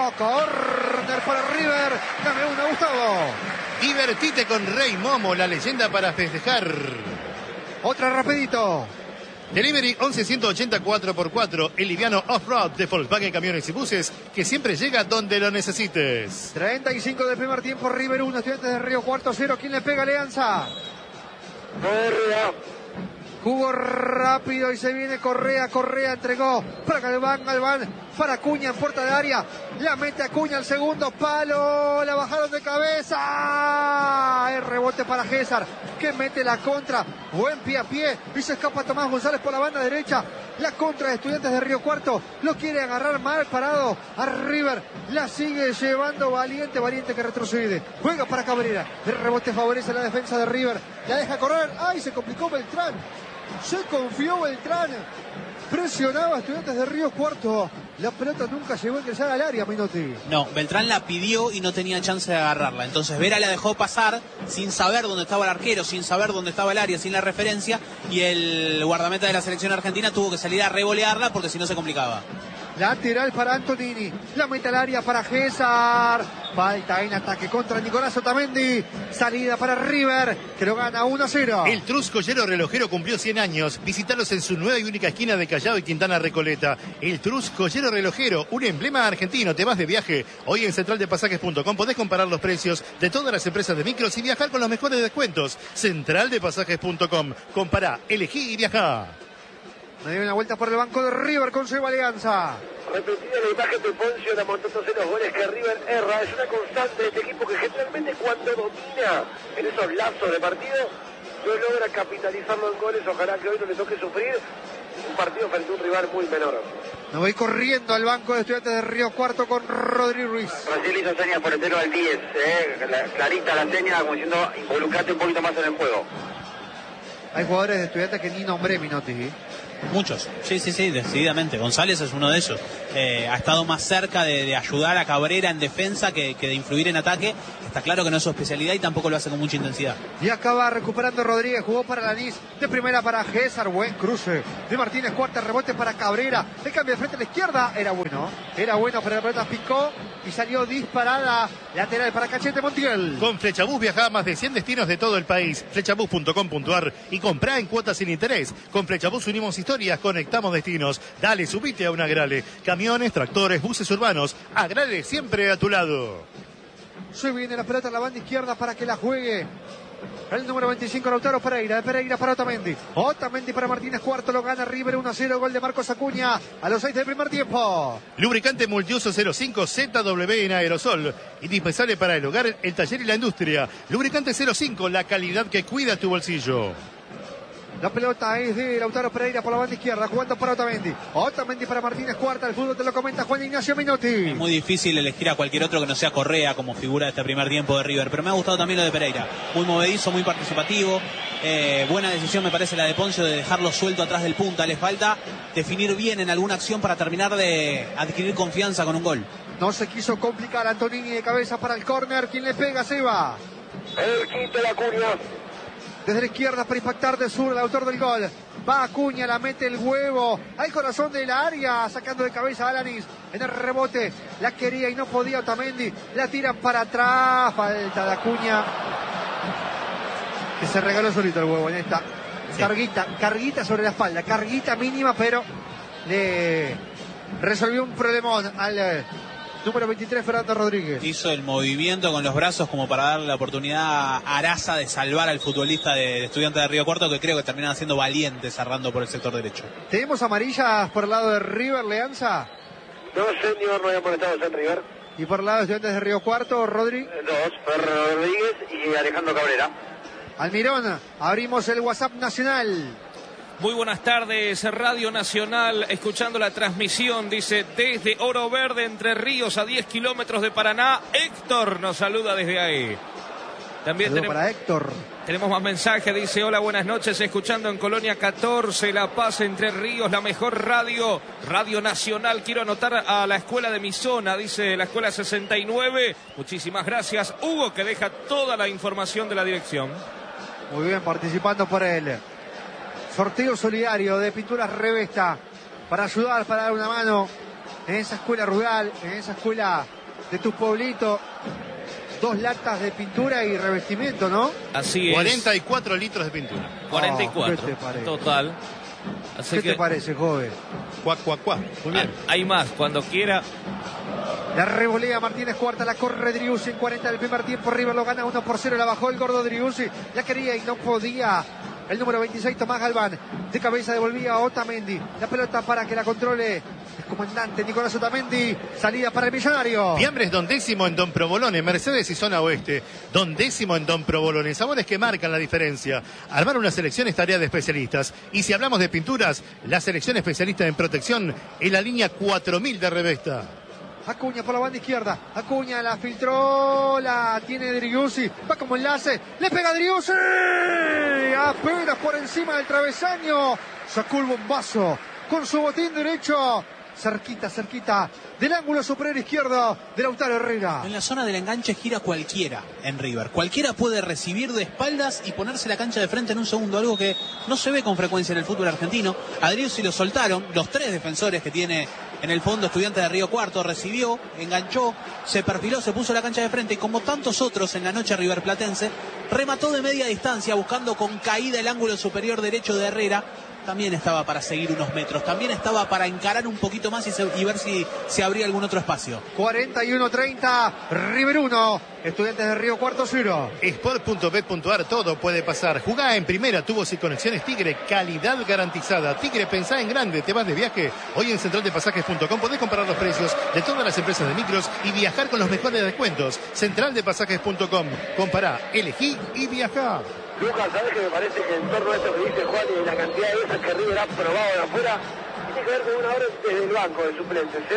A: Corner para River. Dame una, Gustavo.
D: Divertite con Rey Momo, la leyenda para festejar.
A: Otra rapidito.
D: Delivery once ciento ochenta cuatro por cuatro, el liviano off-road de Volkswagen Camiones y Buses, que siempre llega donde lo necesites.
A: treinta y cinco del primer tiempo, River uno, Estudiantes de Río Cuarto cero. ¿Quién le pega? Alianza.
B: Correa.
A: Jugó rápido y se viene Correa. Correa entregó para Galván. Galván para Acuña en puerta de área. La mete Acuña al segundo palo. La bajaron de cabeza. El rebote para César, que mete la contra. Buen pie a pie. Y se escapa Tomás González por la banda derecha. La contra de Estudiantes de Río Cuarto. Lo quiere agarrar mal parado a River. La sigue llevando Valiente. Valiente que retrocede. Juega para Cabrera. El rebote favorece a la defensa de River. La deja correr. ¡Ay! Se complicó Beltrán. Se confió Beltrán. Presionaba a Estudiantes de Río Cuarto. La pelota nunca llegó a ingresar al área, Minotti.
C: No, Beltrán la pidió y no tenía chance de agarrarla. Entonces Vera la dejó pasar sin saber dónde estaba el arquero, sin saber dónde estaba el área, sin la referencia. Y el guardameta de la selección argentina tuvo que salir a revolearla porque si no se complicaba.
A: Lateral para Antonini. La mete al área para César. Falta en ataque contra Nicolás Otamendi. Salida para River, que lo gana uno a cero.
D: El Truscollero Relojero cumplió cien años. Visítalos en su nueva y única esquina de Callao y Quintana Recoleta. El Truscollero Relojero, un emblema argentino. Te vas de viaje. Hoy en central de pasajes punto com podés comparar los precios de todas las empresas de micros y viajar con los mejores descuentos. central de pasajes punto com. Compará, elegí y viajá.
A: Me dio una vuelta por el banco de River con su Alianza.
B: Repetida la imagen de Poncio, amontándose los goles que River erra. Es una constante de este equipo que generalmente cuando domina en esos lapsos de partido no logra capitalizarlo en goles. Ojalá que hoy no le toque sufrir un partido frente a un rival muy menor.
A: Me voy corriendo al banco de Estudiantes de Río Cuarto con Rodrigo Ruiz.
F: Brasil hizo señas por el tero del diez, eh, la, clarita la seña, como diciendo involucrate un poquito más en el juego.
A: Hay jugadores de Estudiantes que ni nombré, Minotti.
C: Muchos, sí, sí, sí, decididamente. González es uno de ellos. Eh, ha estado más cerca de, de ayudar a Cabrera en defensa que, que de influir en ataque. Está claro que no es su especialidad y tampoco lo hace con mucha intensidad.
A: Y acaba recuperando Rodríguez, jugó para Lanís, de primera para César, buen cruce de Martínez, cuarta rebote para Cabrera, le cambia de frente a la izquierda, era bueno, era bueno, pero la pelota picó y salió disparada, lateral para Cachete Montiel.
D: Con Flechabús viaja a más de cien destinos de todo el país. Flechabús punto com punto ar y comprá en cuotas sin interés. Con Flechabús unimos historias, conectamos destinos. Dale, subite a un Agrale. Camiones, tractores, buses urbanos. Agrale siempre a tu lado.
A: Se viene la pelota a la banda izquierda para que la juegue el número veinticinco, Lautaro Pereira. De Pereira para Otamendi. Otamendi para Martínez, cuarto, lo gana River uno a cero. Gol de Marcos Acuña a los seis del primer tiempo.
D: Lubricante multiuso cero cinco Z W en aerosol. Indispensable para el hogar, el taller y la industria. Lubricante cero cinco, la calidad que cuida tu bolsillo.
A: La pelota es de Lautaro Pereira por la banda izquierda, jugando para Otamendi. Otamendi para Martínez, cuarta. El fútbol te lo comenta Juan Ignacio Minotti.
C: Es muy difícil elegir a cualquier otro que no sea Correa como figura de este primer tiempo de River, pero me ha gustado también lo de Pereira. Muy movedizo, muy participativo. Eh, buena decisión me parece la de Poncio de dejarlo suelto atrás del punta. Le falta definir bien en alguna acción para terminar de adquirir confianza con un gol.
A: No se quiso complicar Antonini, de cabeza para el córner. ¿Quién le pega? Se va.
B: El quinto de Acuña.
A: Desde la izquierda para impactar de sur el autor del gol. Va Acuña, la mete el huevo al corazón de la área, sacando de cabeza a Alanis. En el rebote la quería y no podía Otamendi. La tiran para atrás. Falta de Acuña, que se regaló solito el huevo en esta sí. carguita, carguita sobre la espalda. Carguita mínima, pero le resolvió un problemón al número veintitrés, Fernando Rodríguez.
C: Hizo el movimiento con los brazos como para darle la oportunidad a Araza de salvar al futbolista de, de Estudiantes de Río Cuarto, que creo que terminan siendo valientes cerrando por el sector derecho.
A: ¿Tenemos amarillas por el lado de River, Leanza?
B: No, señor, no había molestado en River.
A: ¿Y por el lado de Estudiantes de Río Cuarto, Rodri?
B: Dos, Ferro Rodríguez y Alejandro Cabrera.
A: Almirón, abrimos el WhatsApp nacional.
E: Muy buenas tardes, Radio Nacional, escuchando la transmisión, dice, desde Oro Verde, Entre Ríos, a diez kilómetros de Paraná. Héctor nos saluda desde ahí. También
A: Saludo
E: tenemos,
A: para Héctor.
E: Tenemos más mensajes, dice, hola, buenas noches, escuchando en Colonia catorce, La Paz, Entre Ríos, la mejor radio, Radio Nacional. Quiero anotar a la escuela de mi zona, dice la escuela sesenta y nueve. Muchísimas gracias, Hugo, que deja toda la información de la dirección.
A: Muy bien, participando por él. Sorteo solidario de Pinturas Revesta para ayudar, para dar una mano en esa escuela rural, en esa escuela de tu pueblito. Dos latas de pintura y revestimiento, ¿no?
E: Así es.
D: cuarenta y cuatro litros de pintura.
E: cuarenta y cuatro.
A: Oh, ¿qué te parece?
E: Total. Así
A: ¿Qué
E: que
A: te parece, joven?
D: Cuac, cuac, cuac. Muy bien.
E: Hay más, cuando quiera.
A: La revolea Martínez, cuarta, la corre Driussi en cuarenta del primer tiempo. River lo gana uno por cero, la bajó el gordo Driussi. La quería y no podía. El número veintiséis, Tomás Galván, de cabeza devolvía a Otamendi. La pelota para que la controle el comandante Nicolás Otamendi. Salida para el Millonario.
D: Fiambres Don Décimo en Don Provolone, Mercedes y Zona Oeste. Don Décimo en Don Provolone. Sabores que marcan la diferencia. Armar una selección es tarea de especialistas. Y si hablamos de pinturas, la selección especialista en protección es la línea cuatro mil de Revesta.
A: Acuña por la banda izquierda. Acuña la filtró, la tiene Driussi. Va como enlace. Le pega Driussi. Apenas por encima del travesaño. Sacó el bombazo con su botín derecho. Cerquita, cerquita del ángulo superior izquierdo de Lautaro Herrera.
C: En la zona del enganche gira cualquiera en River. Cualquiera puede recibir de espaldas y ponerse la cancha de frente en un segundo. Algo que no se ve con frecuencia en el fútbol argentino. A Driussi lo soltaron. Los tres defensores que tiene en el fondo Estudiantes de Río Cuarto. Recibió, enganchó, se perfiló, se puso la cancha de frente. Y como tantos otros en la noche riverplatense, remató de media distancia buscando con caída el ángulo superior derecho de Herrera. También estaba para seguir unos metros, también estaba para encarar un poquito más y, se, y ver si se abría algún otro espacio.
A: cuarenta y uno treinta, River uno, Estudiantes de Río Cuarto cero.
D: Sport punto bet punto ar, todo puede pasar. Jugá en primera, tubos y conexiones Tigre, calidad garantizada. Tigre, pensá en grande, te vas de viaje. Hoy en central de pasajes punto com podés comparar los precios de todas las empresas de micros y viajar con los mejores descuentos. central de pasajes punto com, compará, elegí y viajá.
B: Lucas, ¿sabes qué me parece que en torno a esto que dice Juan y de la cantidad de veces que River ha probado de afuera, tiene que ver con una hora desde el banco de suplentes, ¿eh?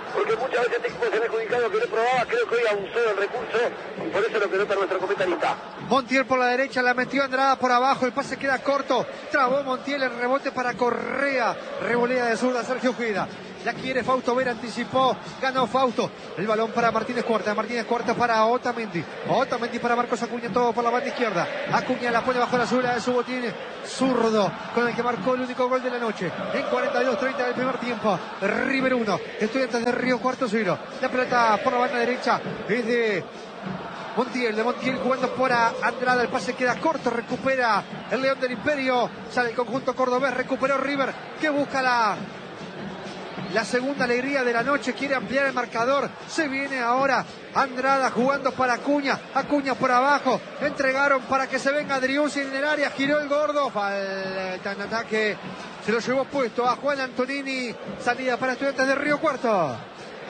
B: porque muchas veces este equipo se ve adjudicado que no probaba, creo que hoy abusó del recurso, y por eso lo que nota nuestro comentarista.
A: Montiel por la derecha, la metió Andrada por abajo, el pase queda corto, trabó Montiel, el rebote para Correa, revolea de zurda Sergio Ojeda. La quiere Fausto Vera, anticipó, ganó Fausto. El balón para Martínez Cuarta, Martínez Cuarta para Otamendi. Otamendi para Marcos Acuña, todo por la banda izquierda. Acuña la pone bajo la suela de su botín zurdo, con el que marcó el único gol de la noche. En cuarenta y dos treinta del primer tiempo. River uno, Estudiantes de Río Cuarto cero. La pelota por la banda derecha es de Montiel, de Montiel jugando por Andrada, el pase queda corto, recupera el León del Imperio, sale el conjunto cordobés, recuperó River, que busca la... La segunda alegría de la noche, quiere ampliar el marcador. Se viene ahora Andrada jugando para Acuña. Acuña por abajo. Entregaron para que se venga Driussi en el área. Giró el gordo. Falta en ataque. Se lo llevó puesto a Juan Antonini. Salida para Estudiantes de Río Cuarto.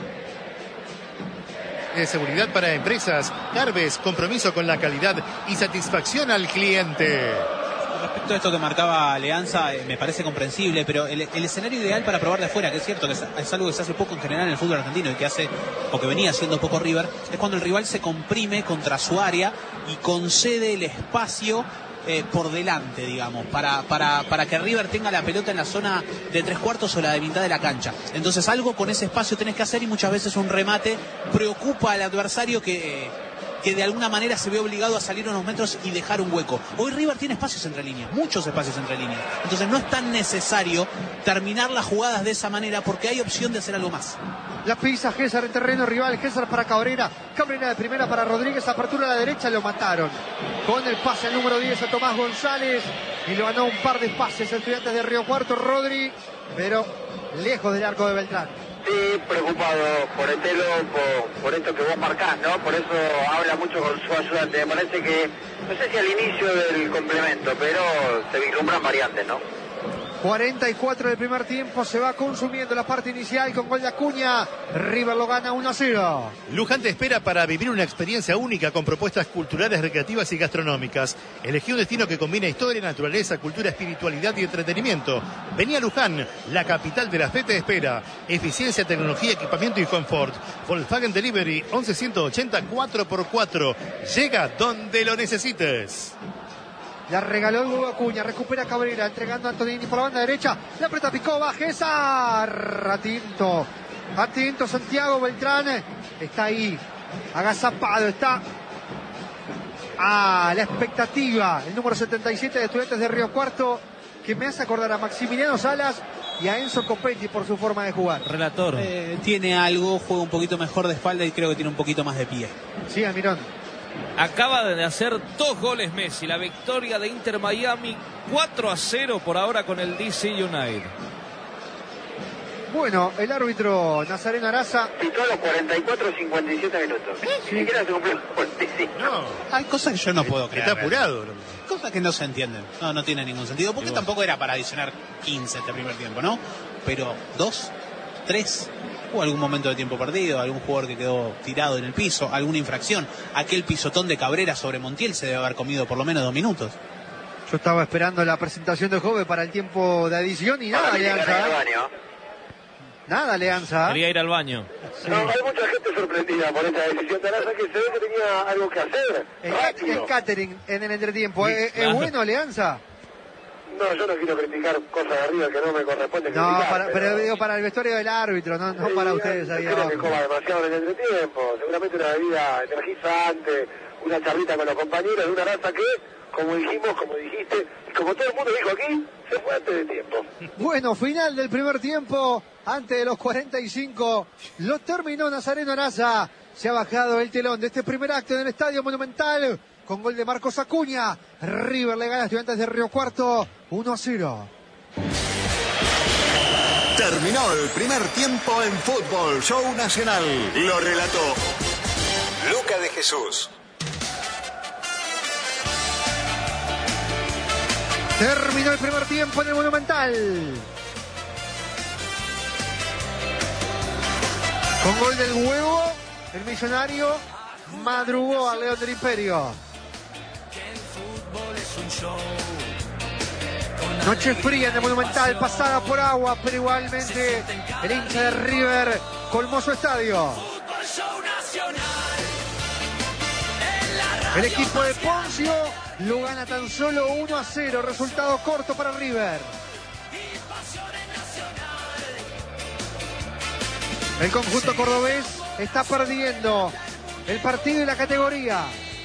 D: De seguridad para empresas. Carves, compromiso con la calidad y satisfacción al cliente.
C: Respecto a esto que marcaba Alianza, eh, me parece comprensible, pero el, el escenario ideal para probar de afuera, que es cierto que es, es algo que se hace poco en general en el fútbol argentino y que hace, o que venía haciendo poco River, es cuando el rival se comprime contra su área y concede el espacio eh, por delante, digamos, para, para, para que River tenga la pelota en la zona de tres cuartos o la de mitad de la cancha. Entonces algo con ese espacio tenés que hacer y muchas veces un remate preocupa al adversario que... Eh, que de alguna manera se ve obligado a salir unos metros y dejar un hueco. Hoy River tiene espacios entre líneas, muchos espacios entre líneas. Entonces no es tan necesario terminar las jugadas de esa manera porque hay opción de hacer algo más.
A: La pisa Gésar en terreno rival, Gésar para Cabrera, Cabrera de primera para Rodríguez, apertura a la derecha, lo mataron. Con el pase al número diez a Tomás González y lo ganó un par de pases a Estudiantes de Río Cuarto, Rodri, pero lejos del arco de Beltrán.
F: Sí, preocupado por el telo, por, por esto que vos marcás, ¿no? Por eso habla mucho con su ayudante. Me parece que, no sé si al inicio del complemento, pero se vislumbran variantes, ¿no?
A: cuarenta y cuatro del primer tiempo, se va consumiendo la parte inicial con gol de Acuña. River lo gana uno a cero.
D: Luján te espera para vivir una experiencia única con propuestas culturales, recreativas y gastronómicas. Elegí un destino que combina historia, naturaleza, cultura, espiritualidad y entretenimiento. Vení a Luján, la capital de la fe te espera. Eficiencia, tecnología, equipamiento y confort. Volkswagen Delivery once ciento ochenta cuatro por cuatro. Llega donde lo necesites.
A: La regaló el Hugo Acuña, recupera Cabrera, entregando a Antonini por la banda derecha. La apreta Picova, Gésar. Atento, atento Santiago Beltrán. Está ahí, agazapado, está a la expectativa. El número setenta y siete de Estudiantes de Río Cuarto, que me hace acordar a Maximiliano Salas y a Enzo Copetti por su forma de jugar.
E: Relator.
C: Eh, tiene algo, juega un poquito mejor de espalda y creo que tiene un poquito más de pie.
A: Sí, Almirón.
E: Acaba de hacer dos goles Messi. La victoria de Inter Miami cuatro a cero por ahora con el D C United.
A: Bueno, el árbitro Nazareno Araza
F: Pitó a los cuarenta y cuatro cincuenta y siete minutos.
A: Sí.
F: Ni siquiera se cumplió los cuarenta y cinco.
D: No,
C: Hay cosas que yo no puedo creer.
D: está apurado.
C: Cosas que no se entienden. No, no tiene ningún sentido. Porque tampoco era para adicionar quince este primer tiempo, ¿no? Pero dos, tres, hubo algún momento de tiempo perdido, algún jugador que quedó tirado en el piso, alguna infracción. Aquel pisotón de Cabrera sobre Montiel se debe haber comido por lo menos dos minutos.
A: Yo estaba esperando la presentación de Jove para el tiempo de adición y nada, Alianza. Nada, Alianza.
E: Quería ir al baño.
A: Sí.
B: No, hay mucha gente sorprendida por esta decisión de Araza, que se ve que tenía algo que hacer.
A: El,
B: Rápido.
A: el catering en el entretiempo.
E: Sí,
A: ¿Es,
E: claro.
A: ¿Es bueno, Alianza?
B: No, yo no quiero criticar cosas de arriba que no me corresponde
A: No,
B: criticar.
A: para, pero digo para el vestuario del árbitro, no, no
B: Sí,
A: para ustedes ahí
B: Creo que
A: abajo.
B: coma demasiado en el entretiempo. Seguramente una bebida energizante, una charlita con los compañeros de una raza que, como dijimos, como dijiste, y como todo el mundo dijo aquí, se fue antes de tiempo.
A: Bueno, final del primer tiempo, antes de los cuarenta y cinco, lo terminó Nazareno Araza. Se ha bajado el telón de este primer acto en el Estadio Monumental, con gol de Marcos Acuña. River le gana a Estudiantes de Río Cuarto, uno a cero.
G: Terminó el primer tiempo en Fútbol Show Nacional. Lo relató Luca de Jesús.
A: Terminó el primer tiempo en el Monumental. Con gol del Huevo, el millonario madrugó al León del Imperio. Noche fría en el Monumental, pasada por agua, pero igualmente el hincha de River colmó su estadio. El equipo de Poncio lo gana tan solo uno a cero, resultado corto para River. El conjunto cordobés está perdiendo el partido y la categoría.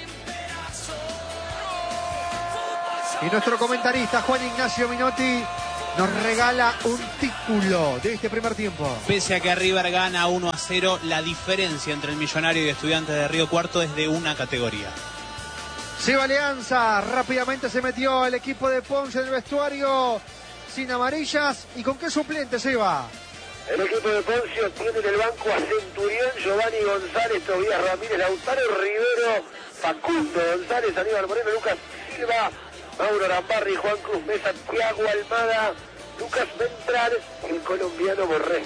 A: Y nuestro comentarista Juan Ignacio Minotti nos regala un título de este primer tiempo.
C: Pese a que River gana uno a cero, la diferencia entre el Millonario y Estudiantes de Río Cuarto es de una categoría.
A: Seba Alianza, rápidamente se metió el equipo de Ponce en el vestuario sin amarillas. ¿Y con qué suplente, Seba?
B: El equipo de Poncio tiene en el banco a Centurión, Giovanni González, Tobías Ramírez, Lautaro Rivero, Facundo González, Aníbal Moreno, Lucas Silva, Mauro Rambarri, Juan Cruz Mesa, Thiago Almada, Lucas Ventral y el colombiano Borré.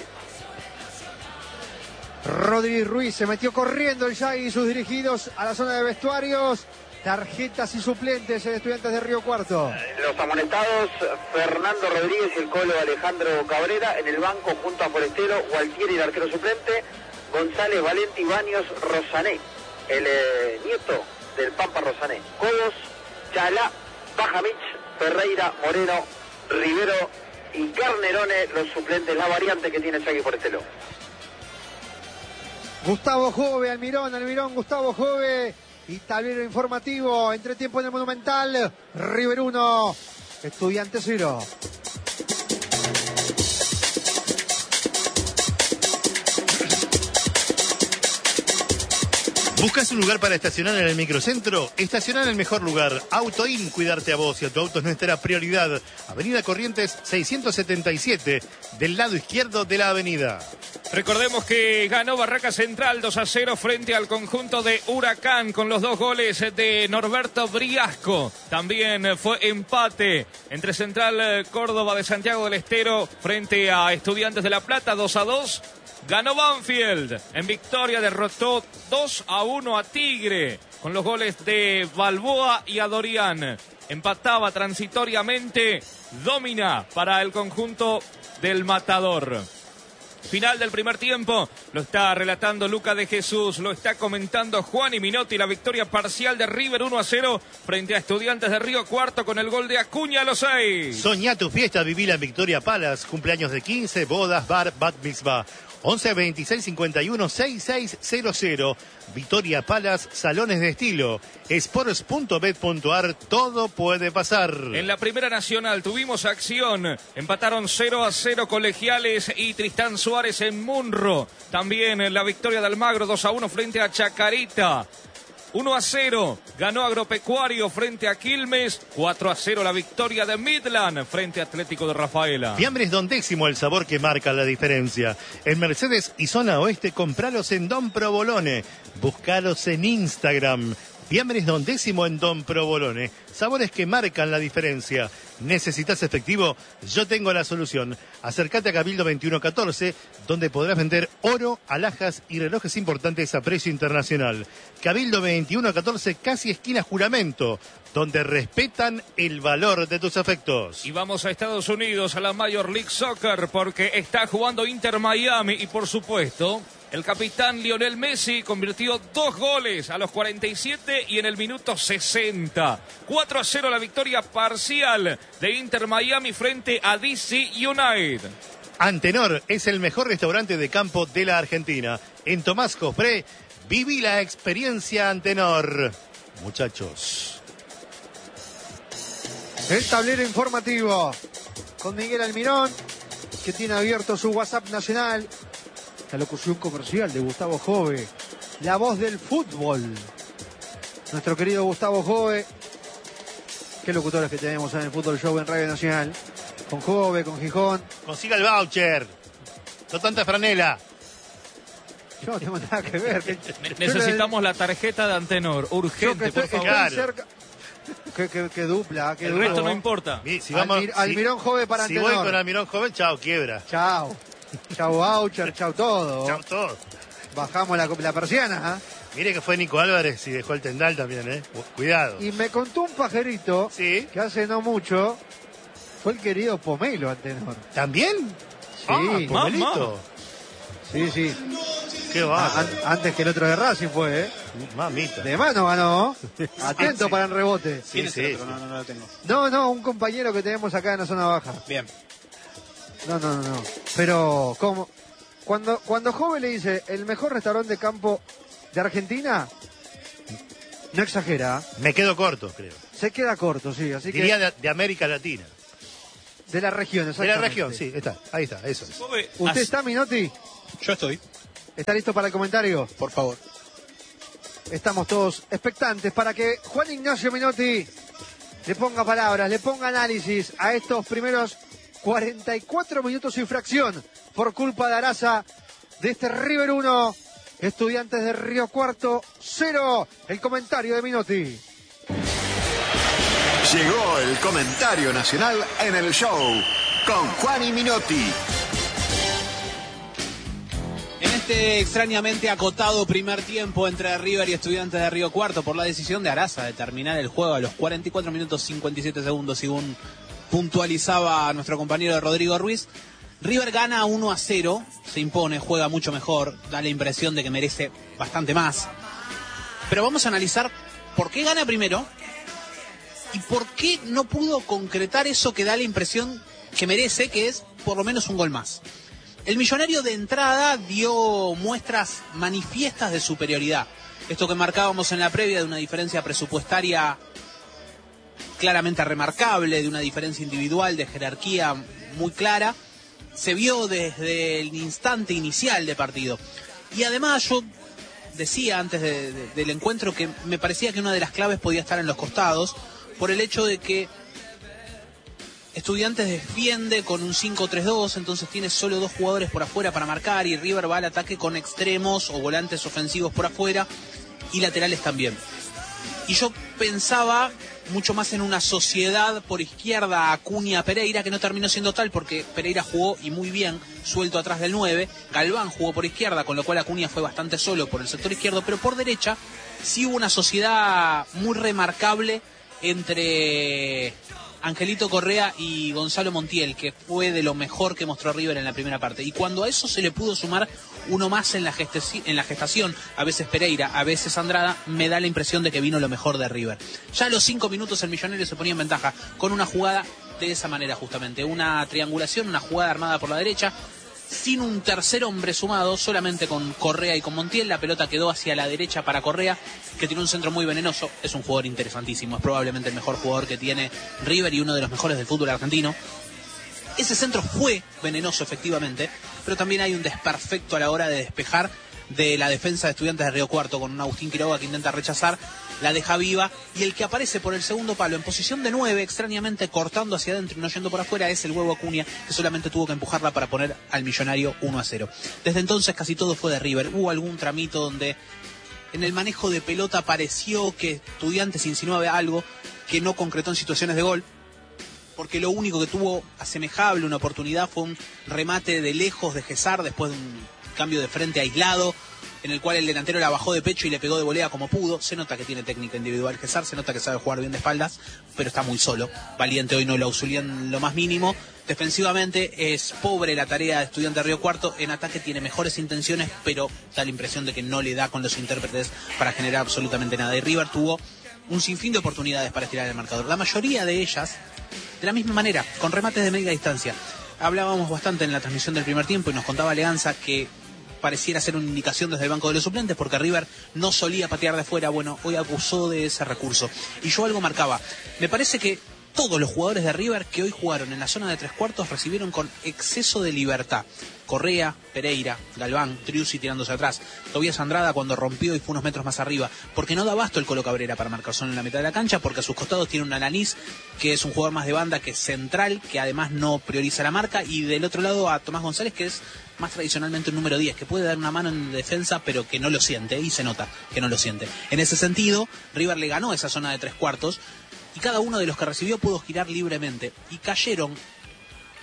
A: Rodríguez Ruiz se metió corriendo el Yagui y sus dirigidos a la zona de vestuarios. Tarjetas y suplentes en Estudiantes de Río Cuarto.
F: Los amonestados, Fernando Rodríguez y el colo Alejandro Cabrera. En el banco junto a Forestero, Gualtieri, el arquero suplente, González, Valenti, Baños, Rosané, el eh, nieto del Pampa Rosané, Cobos, Chalá, Bajamich, Ferreira, Moreno, Rivero y Carnerone, los suplentes, la variante que tiene Yagui Forestero.
A: Gustavo Jove, Almirón, Almirón, Gustavo Jove. Y tablero informativo, entretiempo en el Monumental, River uno, Estudiantes cero.
D: ¿Buscas un lugar para estacionar en el microcentro? Estacionar en el mejor lugar. AutoIn, cuidarte a vos y a tu auto es nuestra prioridad. Avenida Corrientes seiscientos setenta y siete, del lado izquierdo de la avenida.
E: Recordemos que ganó Barraca Central dos a cero frente al conjunto de Huracán con los dos goles de Norberto Briasco. También fue empate entre Central Córdoba de Santiago del Estero frente a Estudiantes de La Plata, dos a dos. Ganó Banfield. En victoria derrotó dos a uno a Tigre con los goles de Balboa y Adorián. Empataba transitoriamente Domina para el conjunto del Matador. Final del primer tiempo, lo está relatando Luca de Jesús, lo está comentando Juan y Minotti, la victoria parcial de River uno a cero frente a Estudiantes de Río Cuarto con el gol de Acuña a los seis.
D: Soñá tu fiesta, vivila en Victoria Palace, cumpleaños de quince, bodas, bar, bat mitzvah. once veintiséis cincuenta y uno sesenta y seis cero cero. Victoria Palace, salones de estilo. Sports punto bet punto ar, todo puede pasar.
E: En la Primera Nacional tuvimos acción. Empataron cero a cero Colegiales y Tristán Suárez en Munro. También en la victoria de Almagro dos a uno frente a Chacarita. uno a cero ganó Agropecuario frente a Quilmes. cuatro a cero la victoria de Midland frente a Atlético de Rafaela.
D: Fiambres Don Décimo, el sabor que marca la diferencia. En Mercedes y zona oeste, compralos en Don Provolone. Buscalos en Instagram. Fiambres Don Décimo en Don Provolone. Sabores que marcan la diferencia. ¿Necesitas efectivo? Yo tengo la solución. Acércate a Cabildo veintiuno catorce, donde podrás vender oro, alhajas y relojes importantes a precio internacional. Cabildo veintiuno catorce, casi esquina Juramento, donde respetan el valor de tus afectos.
E: Y vamos a Estados Unidos, a la Major League Soccer, porque está jugando Inter Miami y por supuesto el capitán Lionel Messi convirtió dos goles a los cuarenta y siete y en el minuto sesenta. cuatro a cero la victoria parcial de Inter Miami frente a D C United.
D: Antenor es el mejor restaurante de campo de la Argentina. En Tomás Cofré, viví la experiencia Antenor. Muchachos.
A: El tablero informativo con Miguel Almirón, que tiene abierto su WhatsApp nacional. La locución comercial de Gustavo Jove, la voz del fútbol. Nuestro querido Gustavo Jove. Qué locutores que tenemos en el Fútbol Show en Radio Nacional. Con Jove, con Gijón.
D: Consiga el voucher. No tanta franela.
A: Yo no tengo nada que ver. Que,
E: Necesitamos la tarjeta de Antenor, urgente,
A: estoy,
E: por favor.
A: estoy cerca. Que, que, que dupla, que
E: El
A: duro.
E: resto no importa.
D: Si, si vamos,
A: Almir, Almirón
D: si,
A: Jove para
D: si
A: Antenor.
D: voy con Almirón Jove, chao, quiebra.
A: Chao. Chao voucher, chao todo.
D: Chao todo.
A: Bajamos la, la persiana. ¿eh?
D: Mire que fue Nico Álvarez y dejó el tendal también, ¿eh? Cuidado.
A: Y me contó un pajarito
D: Sí.
A: que hace no mucho fue el querido Pomelo Antenor.
D: ¿También?
A: Sí.
D: Ah, Pomelito.
A: Sí, sí.
D: Qué va.
A: An antes que el otro de Racing fue, ¿eh?
D: Mamita.
A: De mano ganó. Atento
C: sí.
A: para el rebote.
C: ¿Quién
D: Sí,
C: es
D: sí,
C: el otro?
D: sí.
C: No, no, no lo tengo.
A: No, no, un compañero que tenemos acá en la zona baja.
C: Bien.
A: No, no, no, no. Pero, ¿cómo? Cuando, cuando Joven le dice el mejor restaurante de campo de Argentina, no exagera.
D: Me quedo corto, creo.
A: Se queda corto, sí. Así
D: Diría
A: que
D: de, de América Latina.
A: de la región,
D: De
A: exactamente.
D: la región, sí, está. Ahí está, eso es.
E: Joven,
A: ¿Usted
E: as-
A: está, Minotti?
C: Yo estoy,
A: ¿Está listo para el comentario?
C: por favor.
A: Estamos todos expectantes para que Juan Ignacio Minotti le ponga palabras, le ponga análisis a estos primeros cuarenta y cuatro minutos y fracción por culpa de Araza de este River uno, Estudiantes de Río Cuarto cero. El comentario de Minotti.
G: Llegó el comentario nacional en el show con Juan y Minotti.
C: En este extrañamente acotado primer tiempo entre River y Estudiantes de Río Cuarto por la decisión de Araza de terminar el juego a los cuarenta y cuatro minutos cincuenta y siete segundos, según puntualizaba nuestro compañero Rodrigo Ruiz, River gana uno a cero, se impone, juega mucho mejor, da la impresión de que merece bastante más. Pero vamos a analizar por qué gana primero y por qué no pudo concretar eso que da la impresión que merece, que es por lo menos un gol más. El Millonario de entrada dio muestras manifiestas de superioridad. Esto que marcábamos en la previa de una diferencia presupuestaria claramente remarcable, de una diferencia individual, de jerarquía muy clara, se vio desde el instante inicial de partido. Y además yo decía antes de, de, del encuentro que me parecía que una de las claves podía estar en los costados, por el hecho de que Estudiantes defiende con un cinco tres dos, entonces tiene solo dos jugadores por afuera para marcar, y River va al ataque con extremos o volantes ofensivos por afuera y laterales también. Y yo pensaba mucho más en una sociedad por izquierda Acuña-Pereira, que no terminó siendo tal porque Pereira jugó y muy bien suelto atrás del nueve, Galván jugó por izquierda, con lo cual Acuña fue bastante solo por el sector izquierdo, pero por derecha sí hubo una sociedad muy remarcable entre Angelito Correa y Gonzalo Montiel, que fue de lo mejor que mostró River en la primera parte. Y cuando a eso se le pudo sumar uno más en la, en la gestación, a veces Pereira, a veces Andrada, me da la impresión de que vino lo mejor de River. Ya a los cinco minutos el Millonario se ponía en ventaja con una jugada de esa manera justamente, una triangulación, una jugada armada por la derecha, sin un tercer hombre sumado, solamente con Correa y con Montiel. La pelota quedó hacia la derecha para Correa, que tiene un centro muy venenoso, es un jugador interesantísimo, es probablemente el mejor jugador que tiene River y uno de los mejores del fútbol argentino. Ese centro fue venenoso efectivamente, pero también hay un desperfecto a la hora de despejar de la defensa de Estudiantes de Río Cuarto, con un Agustín Quiroga que intenta rechazar, la deja viva, y el que aparece por el segundo palo en posición de nueve, extrañamente cortando hacia adentro y no yendo por afuera, es el Huevo Acuña, que solamente tuvo que empujarla para poner al Millonario uno a cero. Desde entonces casi todo fue de River. Hubo algún tramito donde en el manejo de pelota pareció que Estudiantes insinuaba algo que no concretó en situaciones de gol, porque lo único que tuvo asemejable una oportunidad fue un remate de lejos de Gesar después de un cambio de frente aislado, en el cual el delantero la bajó de pecho y le pegó de volea como pudo. Se nota que tiene técnica individual Gesar, se nota que sabe jugar bien de espaldas, pero está muy solo. Valiente hoy no lo auxilió en lo más mínimo. Defensivamente es pobre la tarea de Estudiantes de Río Cuarto. En ataque tiene mejores intenciones, pero da la impresión de que no le da con los intérpretes para generar absolutamente nada. Y River tuvo un sinfín de oportunidades para estirar el marcador. La mayoría de ellas, de la misma manera, con remates de media distancia. Hablábamos bastante en la transmisión del primer tiempo y nos contaba Leganza que pareciera ser una indicación desde el banco de los suplentes, porque River no solía patear de fuera. Bueno, hoy abusó de ese recurso. Y yo algo marcaba. Me parece que todos los jugadores de River que hoy jugaron en la zona de tres cuartos recibieron con exceso de libertad. Correa, Pereira, Galván, Triusi tirándose atrás, Tobías Andrada cuando rompió y fue unos metros más arriba, porque no da abasto el Colo Cabrera para marcar solo en la mitad de la cancha, porque a sus costados tiene un Alanís, que es un jugador más de banda, que es central, que además no prioriza la marca, y del otro lado a Tomás González, que es más tradicionalmente un número diez, que puede dar una mano en defensa, pero que no lo siente, y se nota que no lo siente. En ese sentido, River le ganó esa zona de tres cuartos, y cada uno de los que recibió pudo girar libremente, y cayeron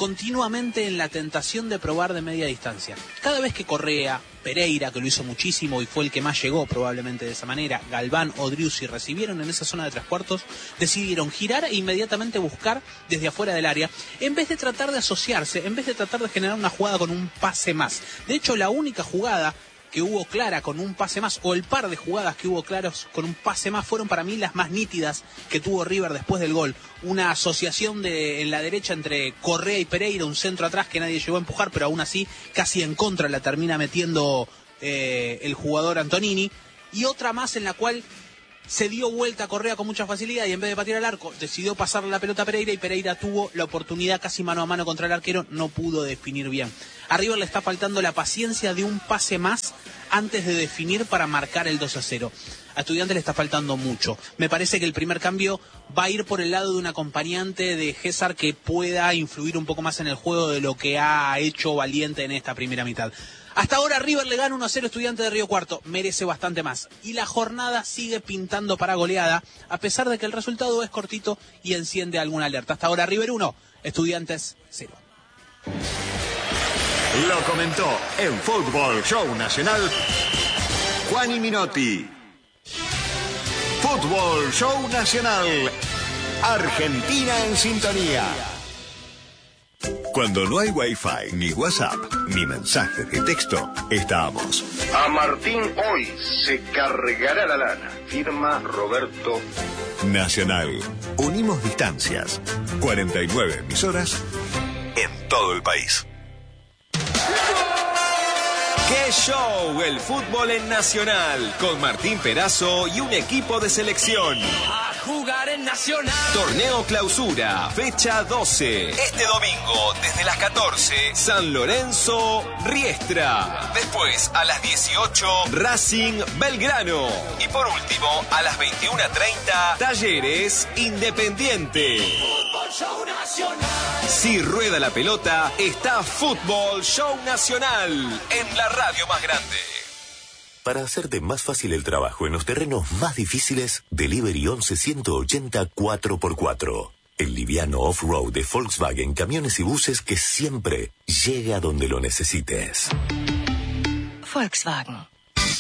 C: continuamente en la tentación de probar de media distancia. Cada vez que Correa, Pereira, que lo hizo muchísimo y fue el que más llegó probablemente de esa manera, Galván o Driussi recibieron en esa zona de tres cuartos, decidieron girar e inmediatamente buscar desde afuera del área, en vez de tratar de asociarse, en vez de tratar de generar una jugada con un pase más. De hecho, la única jugada que hubo clara con un pase más, o el par de jugadas que hubo claros con un pase más, fueron para mí las más nítidas que tuvo River después del gol. Una asociación de en la derecha entre Correa y Pereira, un centro atrás que nadie llegó a empujar, pero aún así casi en contra la termina metiendo eh, el jugador Antonini, y otra más en la cual se dio vuelta a Correa con mucha facilidad y en vez de patear al arco decidió pasarle la pelota a Pereira, y Pereira tuvo la oportunidad casi mano a mano contra el arquero, no pudo definir bien. A River le está faltando la paciencia de un pase más antes de definir para marcar el dos a cero. A Estudiantes le está faltando mucho. Me parece que el primer cambio va a ir por el lado de un acompañante de Gésar que pueda influir un poco más en el juego de lo que ha hecho Valiente en esta primera mitad. Hasta ahora River le gana uno a cero a Estudiantes de Río Cuarto, merece bastante más. Y la jornada sigue pintando para goleada, a pesar de que el resultado es cortito y enciende alguna alerta. Hasta ahora River uno, Estudiantes cero.
G: Lo comentó en Fútbol Show Nacional Juani Minotti. Fútbol Show Nacional, Argentina en sintonía. Cuando no hay Wi-Fi, ni WhatsApp, ni mensajes de texto, estamos.
H: A Martín hoy se cargará la lana. Firma Roberto
G: Nacional. Unimos distancias. cuarenta y nueve emisoras en todo el país.
I: ¡Qué show! El fútbol en Nacional, con Martín Perazo y un equipo de selección.
J: A jugar en Nacional.
I: Torneo Clausura, fecha doce. Este domingo, desde las catorce, San Lorenzo, Riestra. Después, a las dieciocho, Racing, Belgrano. Y por último, a las veintiuna treinta, Talleres, Independiente.
J: Fútbol Show Nacional.
I: Si rueda la pelota, está Fútbol Show Nacional en la radio más grande.
K: Para hacerte más fácil el trabajo en los terrenos más difíciles, Delivery once ciento ochenta cuatro por cuatro. El liviano off-road de Volkswagen, camiones y buses que siempre llega donde lo necesites.
L: Volkswagen.